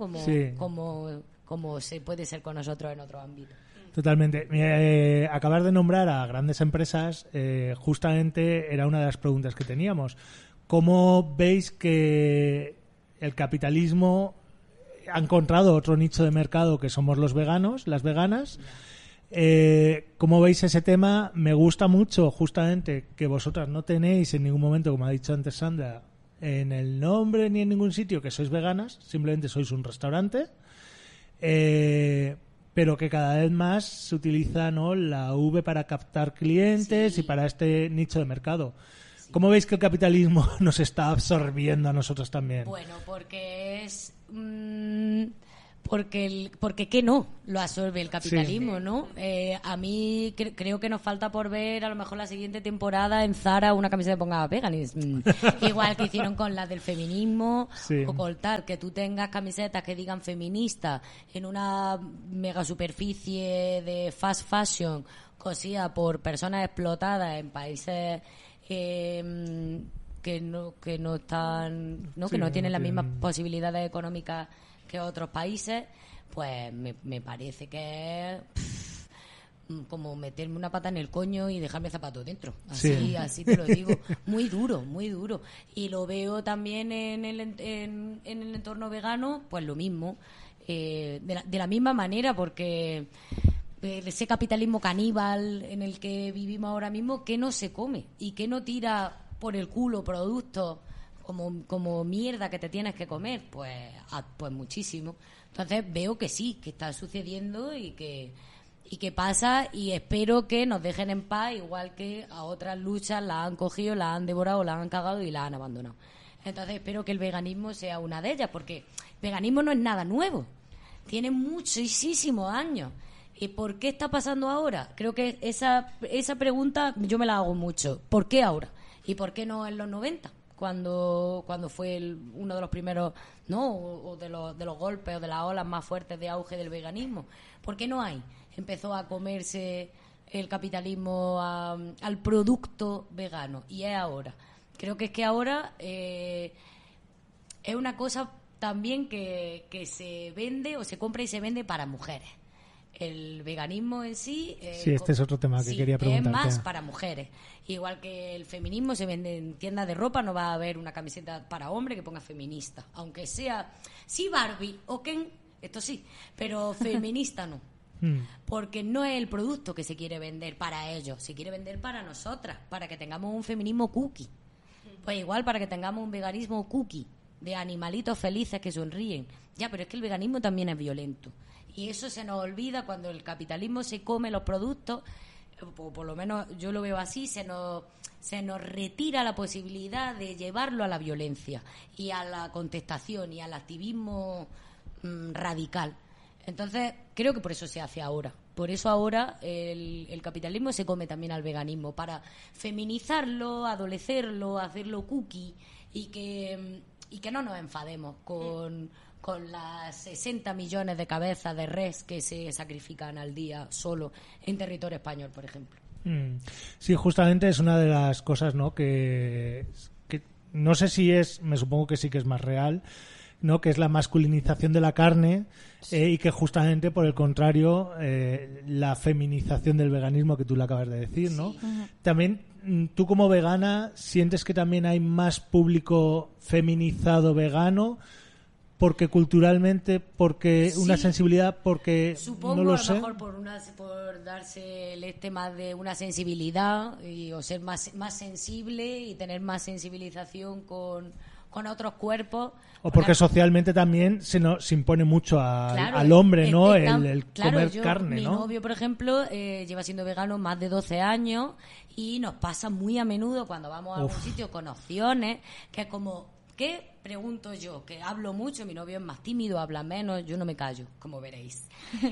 Como se puede ser con nosotros en otro ámbito. Totalmente. Acabar de nombrar a grandes empresas, justamente era una de las preguntas que teníamos. ¿Cómo veis que el capitalismo ha encontrado otro nicho de mercado que somos los veganos, las veganas. ¿Cómo veis ese tema? Me gusta mucho justamente que vosotras no tenéis en ningún momento, como ha dicho antes Sandra, en el nombre ni en ningún sitio que sois veganas, simplemente sois un restaurante, pero que cada vez más se utiliza, ¿no?, la V para captar clientes y para este nicho de mercado. ¿Cómo veis que el capitalismo nos está absorbiendo a nosotros también? Bueno, porque es... porque ¿qué no lo absorbe el capitalismo, ¿no? A mí creo que nos falta por ver a lo mejor la siguiente temporada en Zara una camiseta que ponga veganism. Igual que hicieron con las del feminismo o con tal, que tú tengas camisetas que digan feminista en una mega superficie de fast fashion cosida por personas explotadas en países que no están, ¿no? Que no tienen las mismas posibilidades económicas que otros países, pues me parece que es como meterme una pata en el coño y dejarme zapatos dentro. Así te lo digo. Muy duro, muy duro. Y lo veo también en el entorno vegano, pues lo mismo. De la misma manera, porque ese capitalismo caníbal en el que vivimos ahora mismo, que no se come y que no tira por el culo productos como mierda que te tienes que comer, pues muchísimo. Entonces veo que sí, que está sucediendo y que pasa, y espero que nos dejen en paz, igual que a otras luchas las han cogido, las han devorado, las han cagado y las han abandonado. Entonces espero que el veganismo sea una de ellas, porque el veganismo no es nada nuevo, tiene muchísimos años. ¿Y por qué está pasando ahora? Creo que esa pregunta yo me la hago mucho. ¿Por qué ahora? ¿Y por qué no en los 90? Cuando fue uno de los primeros, ¿no?, o de los golpes o de las olas más fuertes de auge del veganismo. ¿Por qué no hay? Empezó a comerse el capitalismo al producto vegano, y es ahora. Creo que es que ahora es una cosa también que se vende o se compra y se vende para mujeres. El veganismo en sí... este es otro tema que quería preguntarte. Es más para mujeres. Igual que el feminismo se vende en tiendas de ropa, no va a haber una camiseta para hombre que ponga feminista. Aunque sea... Sí, Barbie o Ken, esto sí, pero feminista no. Porque no es el producto que se quiere vender para ellos, se quiere vender para nosotras, para que tengamos un feminismo cookie. Pues igual para que tengamos un veganismo cookie, de animalitos felices que sonríen. Ya, pero es que el veganismo también es violento. Y eso se nos olvida cuando el capitalismo se come los productos, o por lo menos yo lo veo así, se nos retira la posibilidad de llevarlo a la violencia y a la contestación y al activismo radical. Entonces, creo que por eso se hace ahora. Por eso ahora el capitalismo se come también al veganismo, para feminizarlo, adolecerlo, hacerlo cookie, y que no nos enfademos con las 60 millones de cabezas de res que se sacrifican al día solo en territorio español, por ejemplo. Sí, justamente es una de las cosas, ¿no?, que no sé si me supongo que sí que es más real, ¿no?, que es la masculinización de la carne, y que justamente por el contrario la feminización del veganismo, que tú le acabas de decir, ¿no? Sí. También tú, como vegana, ¿sientes que también hay más público feminizado vegano? Porque culturalmente, porque una sensibilidad, porque supongo, no lo a sé. lo mejor por darse el más de una sensibilidad o ser más sensible y tener más sensibilización con otros cuerpos. O porque socialmente también se impone mucho al hombre, ¿no? El comer carne, ¿no? Mi novio, por ejemplo, lleva siendo vegano más de 12 años y nos pasa muy a menudo cuando vamos a algún sitio con opciones, que es como... ¿Qué? Pregunto yo, que hablo mucho, mi novio es más tímido, habla menos, yo no me callo, como veréis.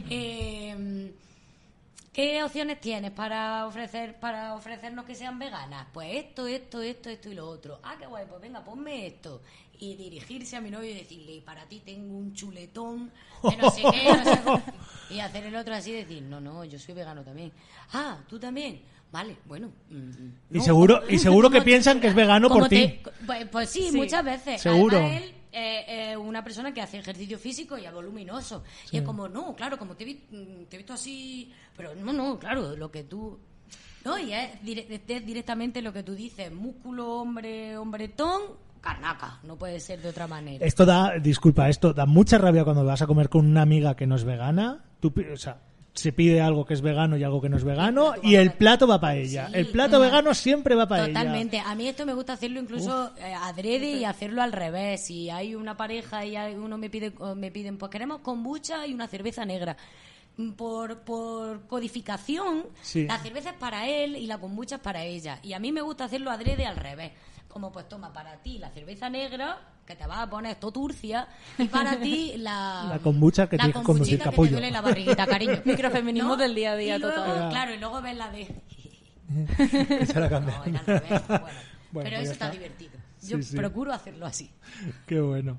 ¿Qué opciones tienes para ofrecernos que sean veganas? Pues esto y lo otro. Ah, qué guay, pues venga, ponme esto. Y dirigirse a mi novio y decirle, para ti tengo un chuletón de no sé qué, no sé cómo. Y hacer el otro así y decir, no, yo soy vegano también. Ah, ¿tú también? Vale, bueno. Y seguro que piensan que es vegano por ti. Pues sí, muchas veces. Seguro. Además, él es una persona que hace ejercicio físico y es voluminoso. Sí. Y es como, no, claro, como te he visto así... Pero no, claro, lo que tú... No, y es directamente lo que tú dices. Músculo, hombretón, carnaca, no puede ser de otra manera. Esto da mucha rabia cuando vas a comer con una amiga que no es vegana. O sea, se pide algo que es vegano y algo que no es vegano y el plato va para ella. Sí, el plato vegano siempre va para ella. Totalmente. A mí esto me gusta hacerlo incluso adrede y hacerlo al revés. Si hay una pareja y uno me piden, pues queremos kombucha y una cerveza negra. Por codificación, sí. La cerveza es para él y la kombucha es para ella. Y a mí me gusta hacerlo adrede al revés. Como pues toma para ti la cerveza negra, que te vas a poner esto turcia, y para ti la kombucha que tienes que conducir capullo. Que te duele la barriguita, cariño. Microfeminismo, ¿no? Del día a día, y luego, total. Claro, y luego ves la de... Se la cambia. No, era al revés. Bueno, pero pues eso está divertido. Yo sí. procuro hacerlo así. Qué bueno.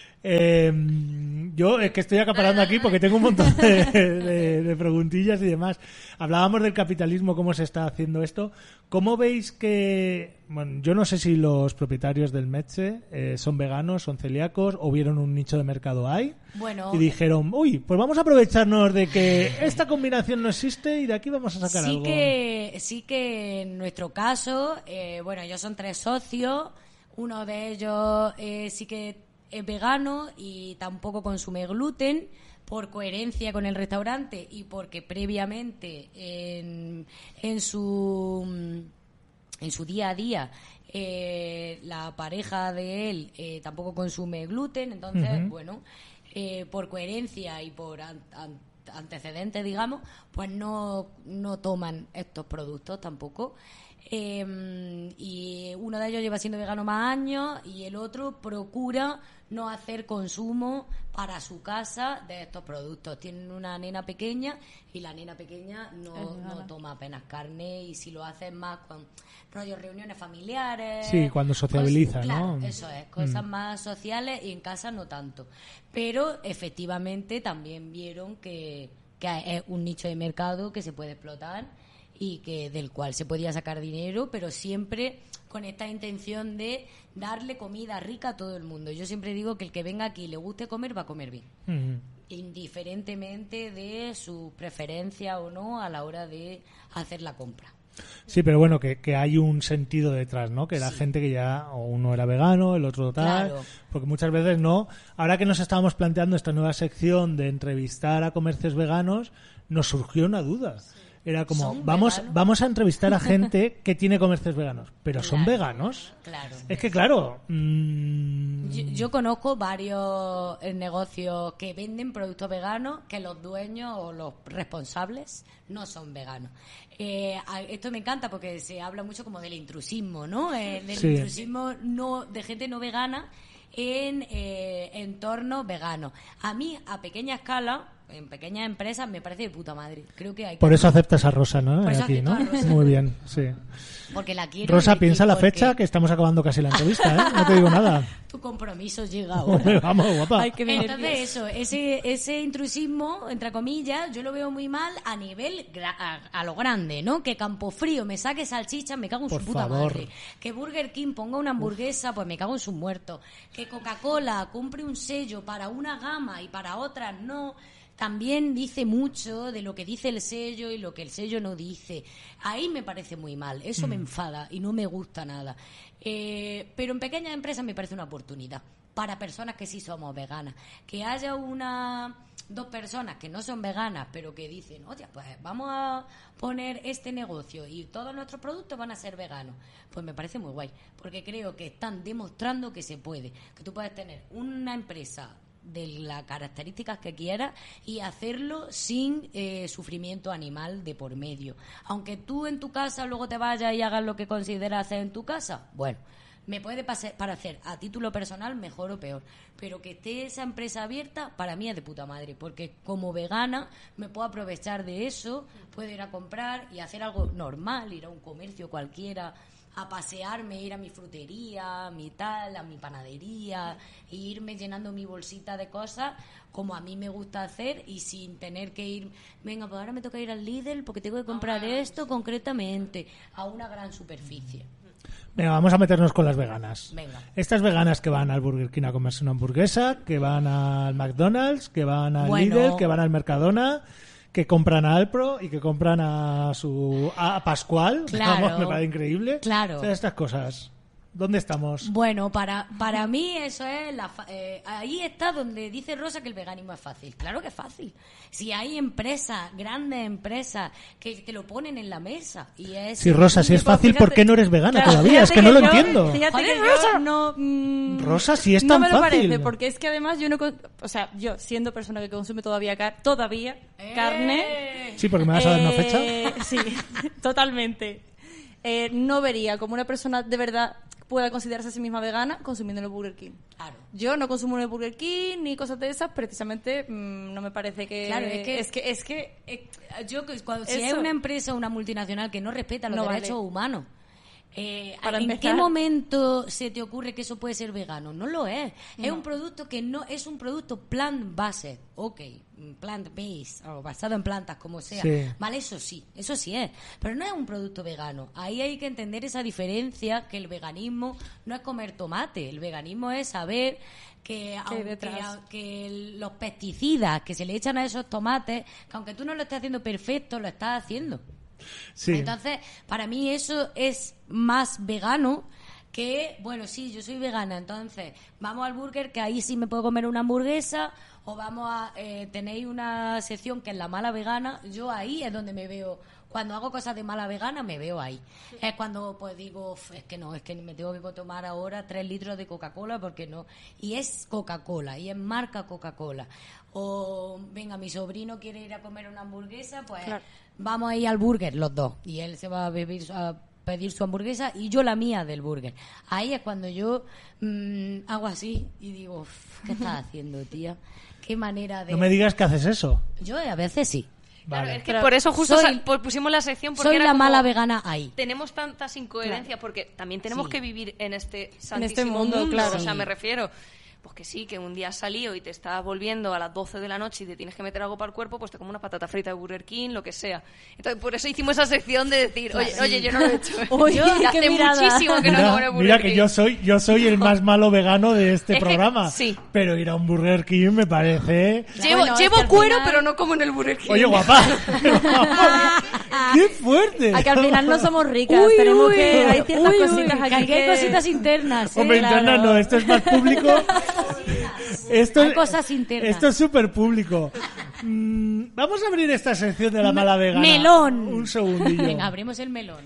Yo es que estoy acaparando aquí porque tengo un montón de preguntillas y demás. Hablábamos del capitalismo, cómo se está haciendo esto. ¿Cómo veis que, bueno, yo no sé si los propietarios del Metxe son veganos, son celíacos o vieron un nicho de mercado ahí y dijeron, uy, pues vamos a aprovecharnos de que esta combinación no existe y de aquí vamos a sacar algo? Sí que en nuestro caso, bueno, ellos son 3 socios, uno de ellos sí que es vegano y tampoco consume gluten por coherencia con el restaurante y porque previamente en su día a día la pareja de él tampoco consume gluten, entonces bueno, por coherencia y por antecedentes, digamos, pues no toman estos productos tampoco. Y uno de ellos lleva siendo vegano más años y el otro procura no hacer consumo para su casa de estos productos. Tienen una nena pequeña y la nena pequeña no toma apenas carne y si lo hacen más con rollos reuniones familiares. Sí, cuando sociabiliza, claro, ¿no? Eso es, cosas más sociales y en casa no tanto. Pero efectivamente también vieron que es un nicho de mercado que se puede explotar y que del cual se podía sacar dinero, pero siempre con esta intención de darle comida rica a todo el mundo. Yo siempre digo que el que venga aquí y le guste comer, va a comer bien. Indiferentemente de su preferencia o no a la hora de hacer la compra. Sí, pero bueno, que hay un sentido detrás, ¿no? Que la gente que ya o uno era vegano, el otro tal, claro. Porque muchas veces no. Ahora que nos estábamos planteando esta nueva sección de entrevistar a comercios veganos, nos surgió una duda. Era como, vamos a entrevistar a gente que tiene comercios veganos, pero claro, ¿son veganos? Claro. Es que claro... Yo conozco varios negocios que venden productos veganos que los dueños o los responsables no son veganos. Esto me encanta porque se habla mucho como del intrusismo, ¿no? Del intrusismo de gente no vegana en entornos veganos. A mí, a pequeña escala... en pequeñas empresas me parece de puta madre. Creo que hay por eso aceptas a Rosa, ¿no? Aquí, ¿no? Rosa. Muy bien, sí. Porque la quiero. Rosa, piensa la fecha que estamos acabando casi la entrevista, ¿eh? No te digo nada. Tu compromiso llega ahora. Vamos, guapa. Entonces ese intrusismo, entre comillas, yo lo veo muy mal a nivel a lo grande, ¿no? Que Campofrío me saque salchichas, me cago en su puta madre. Que Burger King ponga una hamburguesa, pues me cago en sus muertos. Que Coca-Cola compre un sello para una gama y para otras no. También dice mucho de lo que dice el sello y lo que el sello no dice. Ahí me parece muy mal, eso me enfada y no me gusta nada. Pero en pequeñas empresas me parece una oportunidad para personas que sí somos veganas. Que haya 2 personas que no son veganas, pero que dicen, oye, pues vamos a poner este negocio y todos nuestros productos van a ser veganos. Pues me parece muy guay, porque creo que están demostrando que se puede. Que tú puedes tener una empresa de las características que quieras y hacerlo sin sufrimiento animal de por medio. Aunque tú en tu casa luego te vayas y hagas lo que consideras hacer en tu casa, bueno, me puede parecer a título personal mejor o peor, pero que esté esa empresa abierta para mí es de puta madre, porque como vegana me puedo aprovechar de eso, puedo ir a comprar y hacer algo normal, ir a un comercio cualquiera a pasearme, ir a mi frutería, a mi panadería, e irme llenando mi bolsita de cosas como a mí me gusta hacer y sin tener que ir, venga, pues ahora me toca ir al Lidl porque tengo que comprar esto concretamente, a una gran superficie. Venga, vamos a meternos con las veganas. Venga. Estas veganas que van al Burger King a comerse una hamburguesa, que van al McDonald's, que van al Lidl, que van al Mercadona, que compran a Alpro y que compran a Pascual, claro, vamos, me parece increíble. Claro. O sea, estas cosas. ¿Dónde estamos? Bueno, para mí eso es... ahí está donde dice Rosa que el veganismo es fácil. Claro que es fácil. Si hay empresas, grandes empresas, que te lo ponen en la mesa. Y es... Sí, Rosa, si es fácil, ¿por qué no eres vegana Claro, todavía? Es que no lo entiendo. Fíjate Joder, que yo Rosa. no... Rosa, si es no tan me lo fácil. parece, porque es que además yo no... O sea, yo siendo persona que consume todavía carne... Sí, porque me vas a dar una fecha. Sí, totalmente. No vería como una persona de verdad pueda considerarse a sí misma vegana consumiendo en el Burger King. Claro. Yo no consumo en el Burger King ni cosas de esas, precisamente no me parece que... Claro, si es Eso. una empresa o una multinacional que no respeta los No derechos vale. humanos, Para ¿en empezar- qué momento se te ocurre que eso puede ser vegano? No lo es. Es un producto que no es un producto plant-based, plant-based, o basado en plantas, como sea. Sí. Vale, eso sí es. Pero no es un producto vegano. Ahí hay que entender esa diferencia, que el veganismo no es comer tomate. El veganismo es saber que que los pesticidas que se le echan a esos tomates, que aunque tú no lo estés haciendo perfecto, lo estás haciendo. Sí. Entonces, para mí eso es más vegano que, bueno, sí, yo soy vegana, entonces vamos al burger, que ahí sí me puedo comer una hamburguesa, o vamos a... tenéis una sección que es la mala vegana, yo ahí es donde me veo... Cuando hago cosas de mala vegana, me veo ahí. Es cuando pues digo, es que me tengo que tomar ahora 3 litros de Coca-Cola, porque no. Y es Coca-Cola, y es marca Coca-Cola. O, venga, mi sobrino quiere ir a comer una hamburguesa, pues Claro. vamos a ir al burger los dos. Y él se va a pedir su hamburguesa y yo la mía del burger. Ahí es cuando yo hago así y digo, ¿qué estás haciendo, tía? ¿Qué manera de...? No me digas que haces eso. Yo a veces sí. Claro, Vale. es que por eso justo Soy- pusimos la sección, porque Soy era la como, mala vegana ahí. tenemos tantas incoherencias porque también tenemos Sí. que vivir en este santísimo mundo, claro. O sea, Sí. me refiero, pues que sí, que un día has salido y te estás volviendo a las 12 de la noche y te tienes que meter algo para el cuerpo, pues te como una patata frita de Burger King, lo que sea. Entonces, por eso hicimos esa sección de decir, oye, yo no lo he hecho. Oye, Y qué hace mirada. muchísimo que no como en el Burger Mira King. que yo soy el más malo vegano de este Es que, programa. sí. Pero ir a un Burger King me parece... Llevo Bueno, es que al cuero, final- pero no como en el Burger King. Oye, guapa. ¡Qué fuerte! A que al final no somos ricas, Uy, tenemos uy, que... Hay ciertas uy, uy, cositas que aquí aquí hay cositas internas. Hombre, claro. interna no, esto es más público. Esto, Hay cosas internas. Esto es súper público. Vamos a abrir esta sección de la mala vegana. Melón. Un segundillo. Venga, abrimos el melón.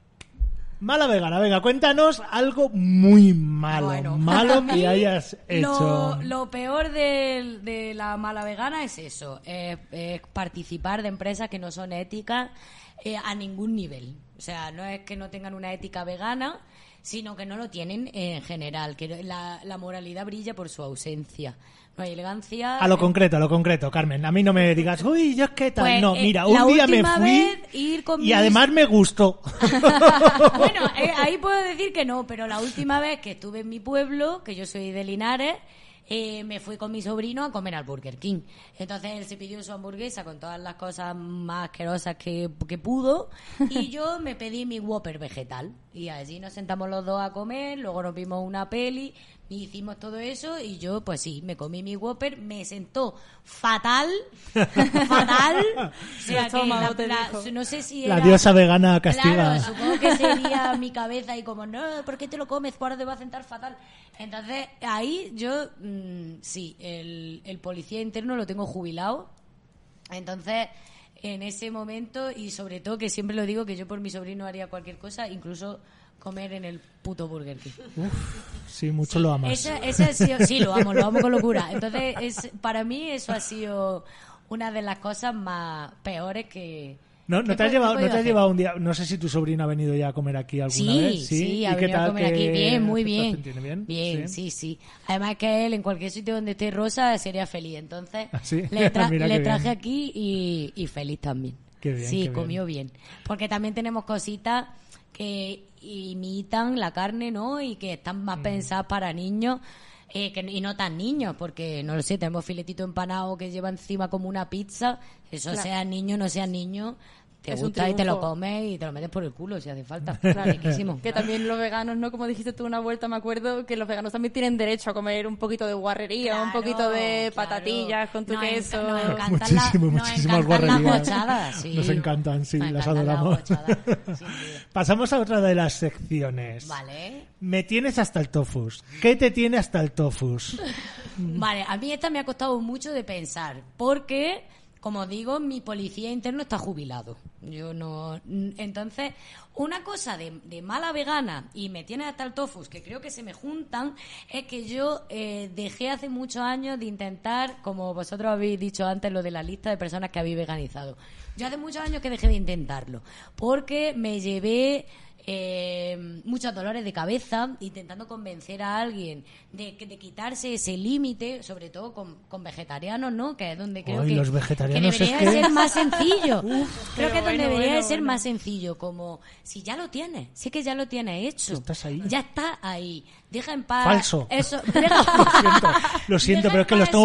Mala vegana, venga, cuéntanos algo muy malo. Bueno, malo para que mí, hayas hecho. Lo peor de la mala vegana es eso, participar de empresas que no son éticas a ningún nivel. O sea, no es que no tengan una ética vegana, sino que no lo tienen en general, que la moralidad brilla por su ausencia. No hay elegancia. A lo concreto, Carmen. A mí no me digas, uy, yo es que tal. Pues, no, mira, la un día me última fui vez ir con y mis- además me gustó. Bueno, ahí puedo decir que no, pero la última vez que estuve en mi pueblo, que yo soy de Linares, me fui con mi sobrino a comer al Burger King. Entonces él se pidió su hamburguesa con todas las cosas más asquerosas que pudo y yo me pedí mi Whopper vegetal. Y allí nos sentamos los dos a comer, luego nos vimos una peli, hicimos todo eso y yo, pues sí, me comí mi Whopper, me sentó fatal, fatal. O sea, que estómago te dijo. no sé si La era... diosa vegana castiga. Claro, supongo que sería mi cabeza y como, no, ¿por qué te lo comes? Ahora te va a sentar fatal. Entonces, ahí yo, sí, el policía interno lo tengo jubilado. Entonces, en ese momento, y sobre todo que siempre lo digo, que yo por mi sobrino haría cualquier cosa, incluso comer en el puto Burger King. Sí, mucho lo amas. Ese ha sido, sí, lo amo con locura. Entonces, para mí eso ha sido una de las cosas más peores que... ¿No que te has he llevado, podido hacer. un día? No sé si tu sobrino ha venido ya a comer aquí alguna Sí, vez. sí, ha ¿Y qué venido a tal? comer aquí. Bien, muy bien. ¿Tiene bien? Bien, sí. Además que él, en cualquier sitio donde esté Rosa, sería feliz. Entonces, ¿Ah, sí? le Mira qué traje bien. aquí y feliz también. Qué bien, sí, qué bien. comió bien. Porque también tenemos cositas que imitan la carne, ¿no? Y que están más pensadas para niños. Y no tan niños, porque, no lo sé, tenemos filetito empanado que lleva encima como una pizza. Eso Claro. sea niño, no sea niño, te Es un gusta y te lo triunfo. comes y te lo metes por el culo si hace falta. Claro. Riquísimo. Que también los veganos, ¿no? Como dijiste tú una vuelta, me acuerdo que los veganos también tienen derecho a comer un poquito de guarrería, un Claro, poquito de claro. patatillas con tu Nos queso. nos encantan Muchísimas nos encantan guarrerías. las bochadas, sí. Nos encantan, sí, Nos las encantan adoramos. bochadas, sin duda. Pasamos a otra de las secciones. Vale. Me tienes hasta el tofus. ¿Qué te tiene hasta el tofus? Vale, a mí esta me ha costado mucho de pensar, porque, como digo, mi policía interno está jubilado. Yo no... Entonces, una cosa de mala vegana y me tiene hasta el tofus, que creo que se me juntan, es que yo dejé hace muchos años de intentar, como vosotros habéis dicho antes, lo de la lista de personas que habéis veganizado. Yo hace muchos años que dejé de intentarlo, porque me llevé... muchos dolores de cabeza intentando convencer a alguien de quitarse ese límite, sobre todo con vegetarianos, ¿no? Que es donde creo Ay, que, los vegetarianos que debería es que- ser más sencillo. Creo que es donde bueno, debería bueno, ser bueno. más sencillo, como si ya lo tienes, sí que ya lo tienes hecho. Estás ahí. Ya está ahí. Deja en paz. Falso. Eso, Lo siento, Deja pero en es que paz los tengo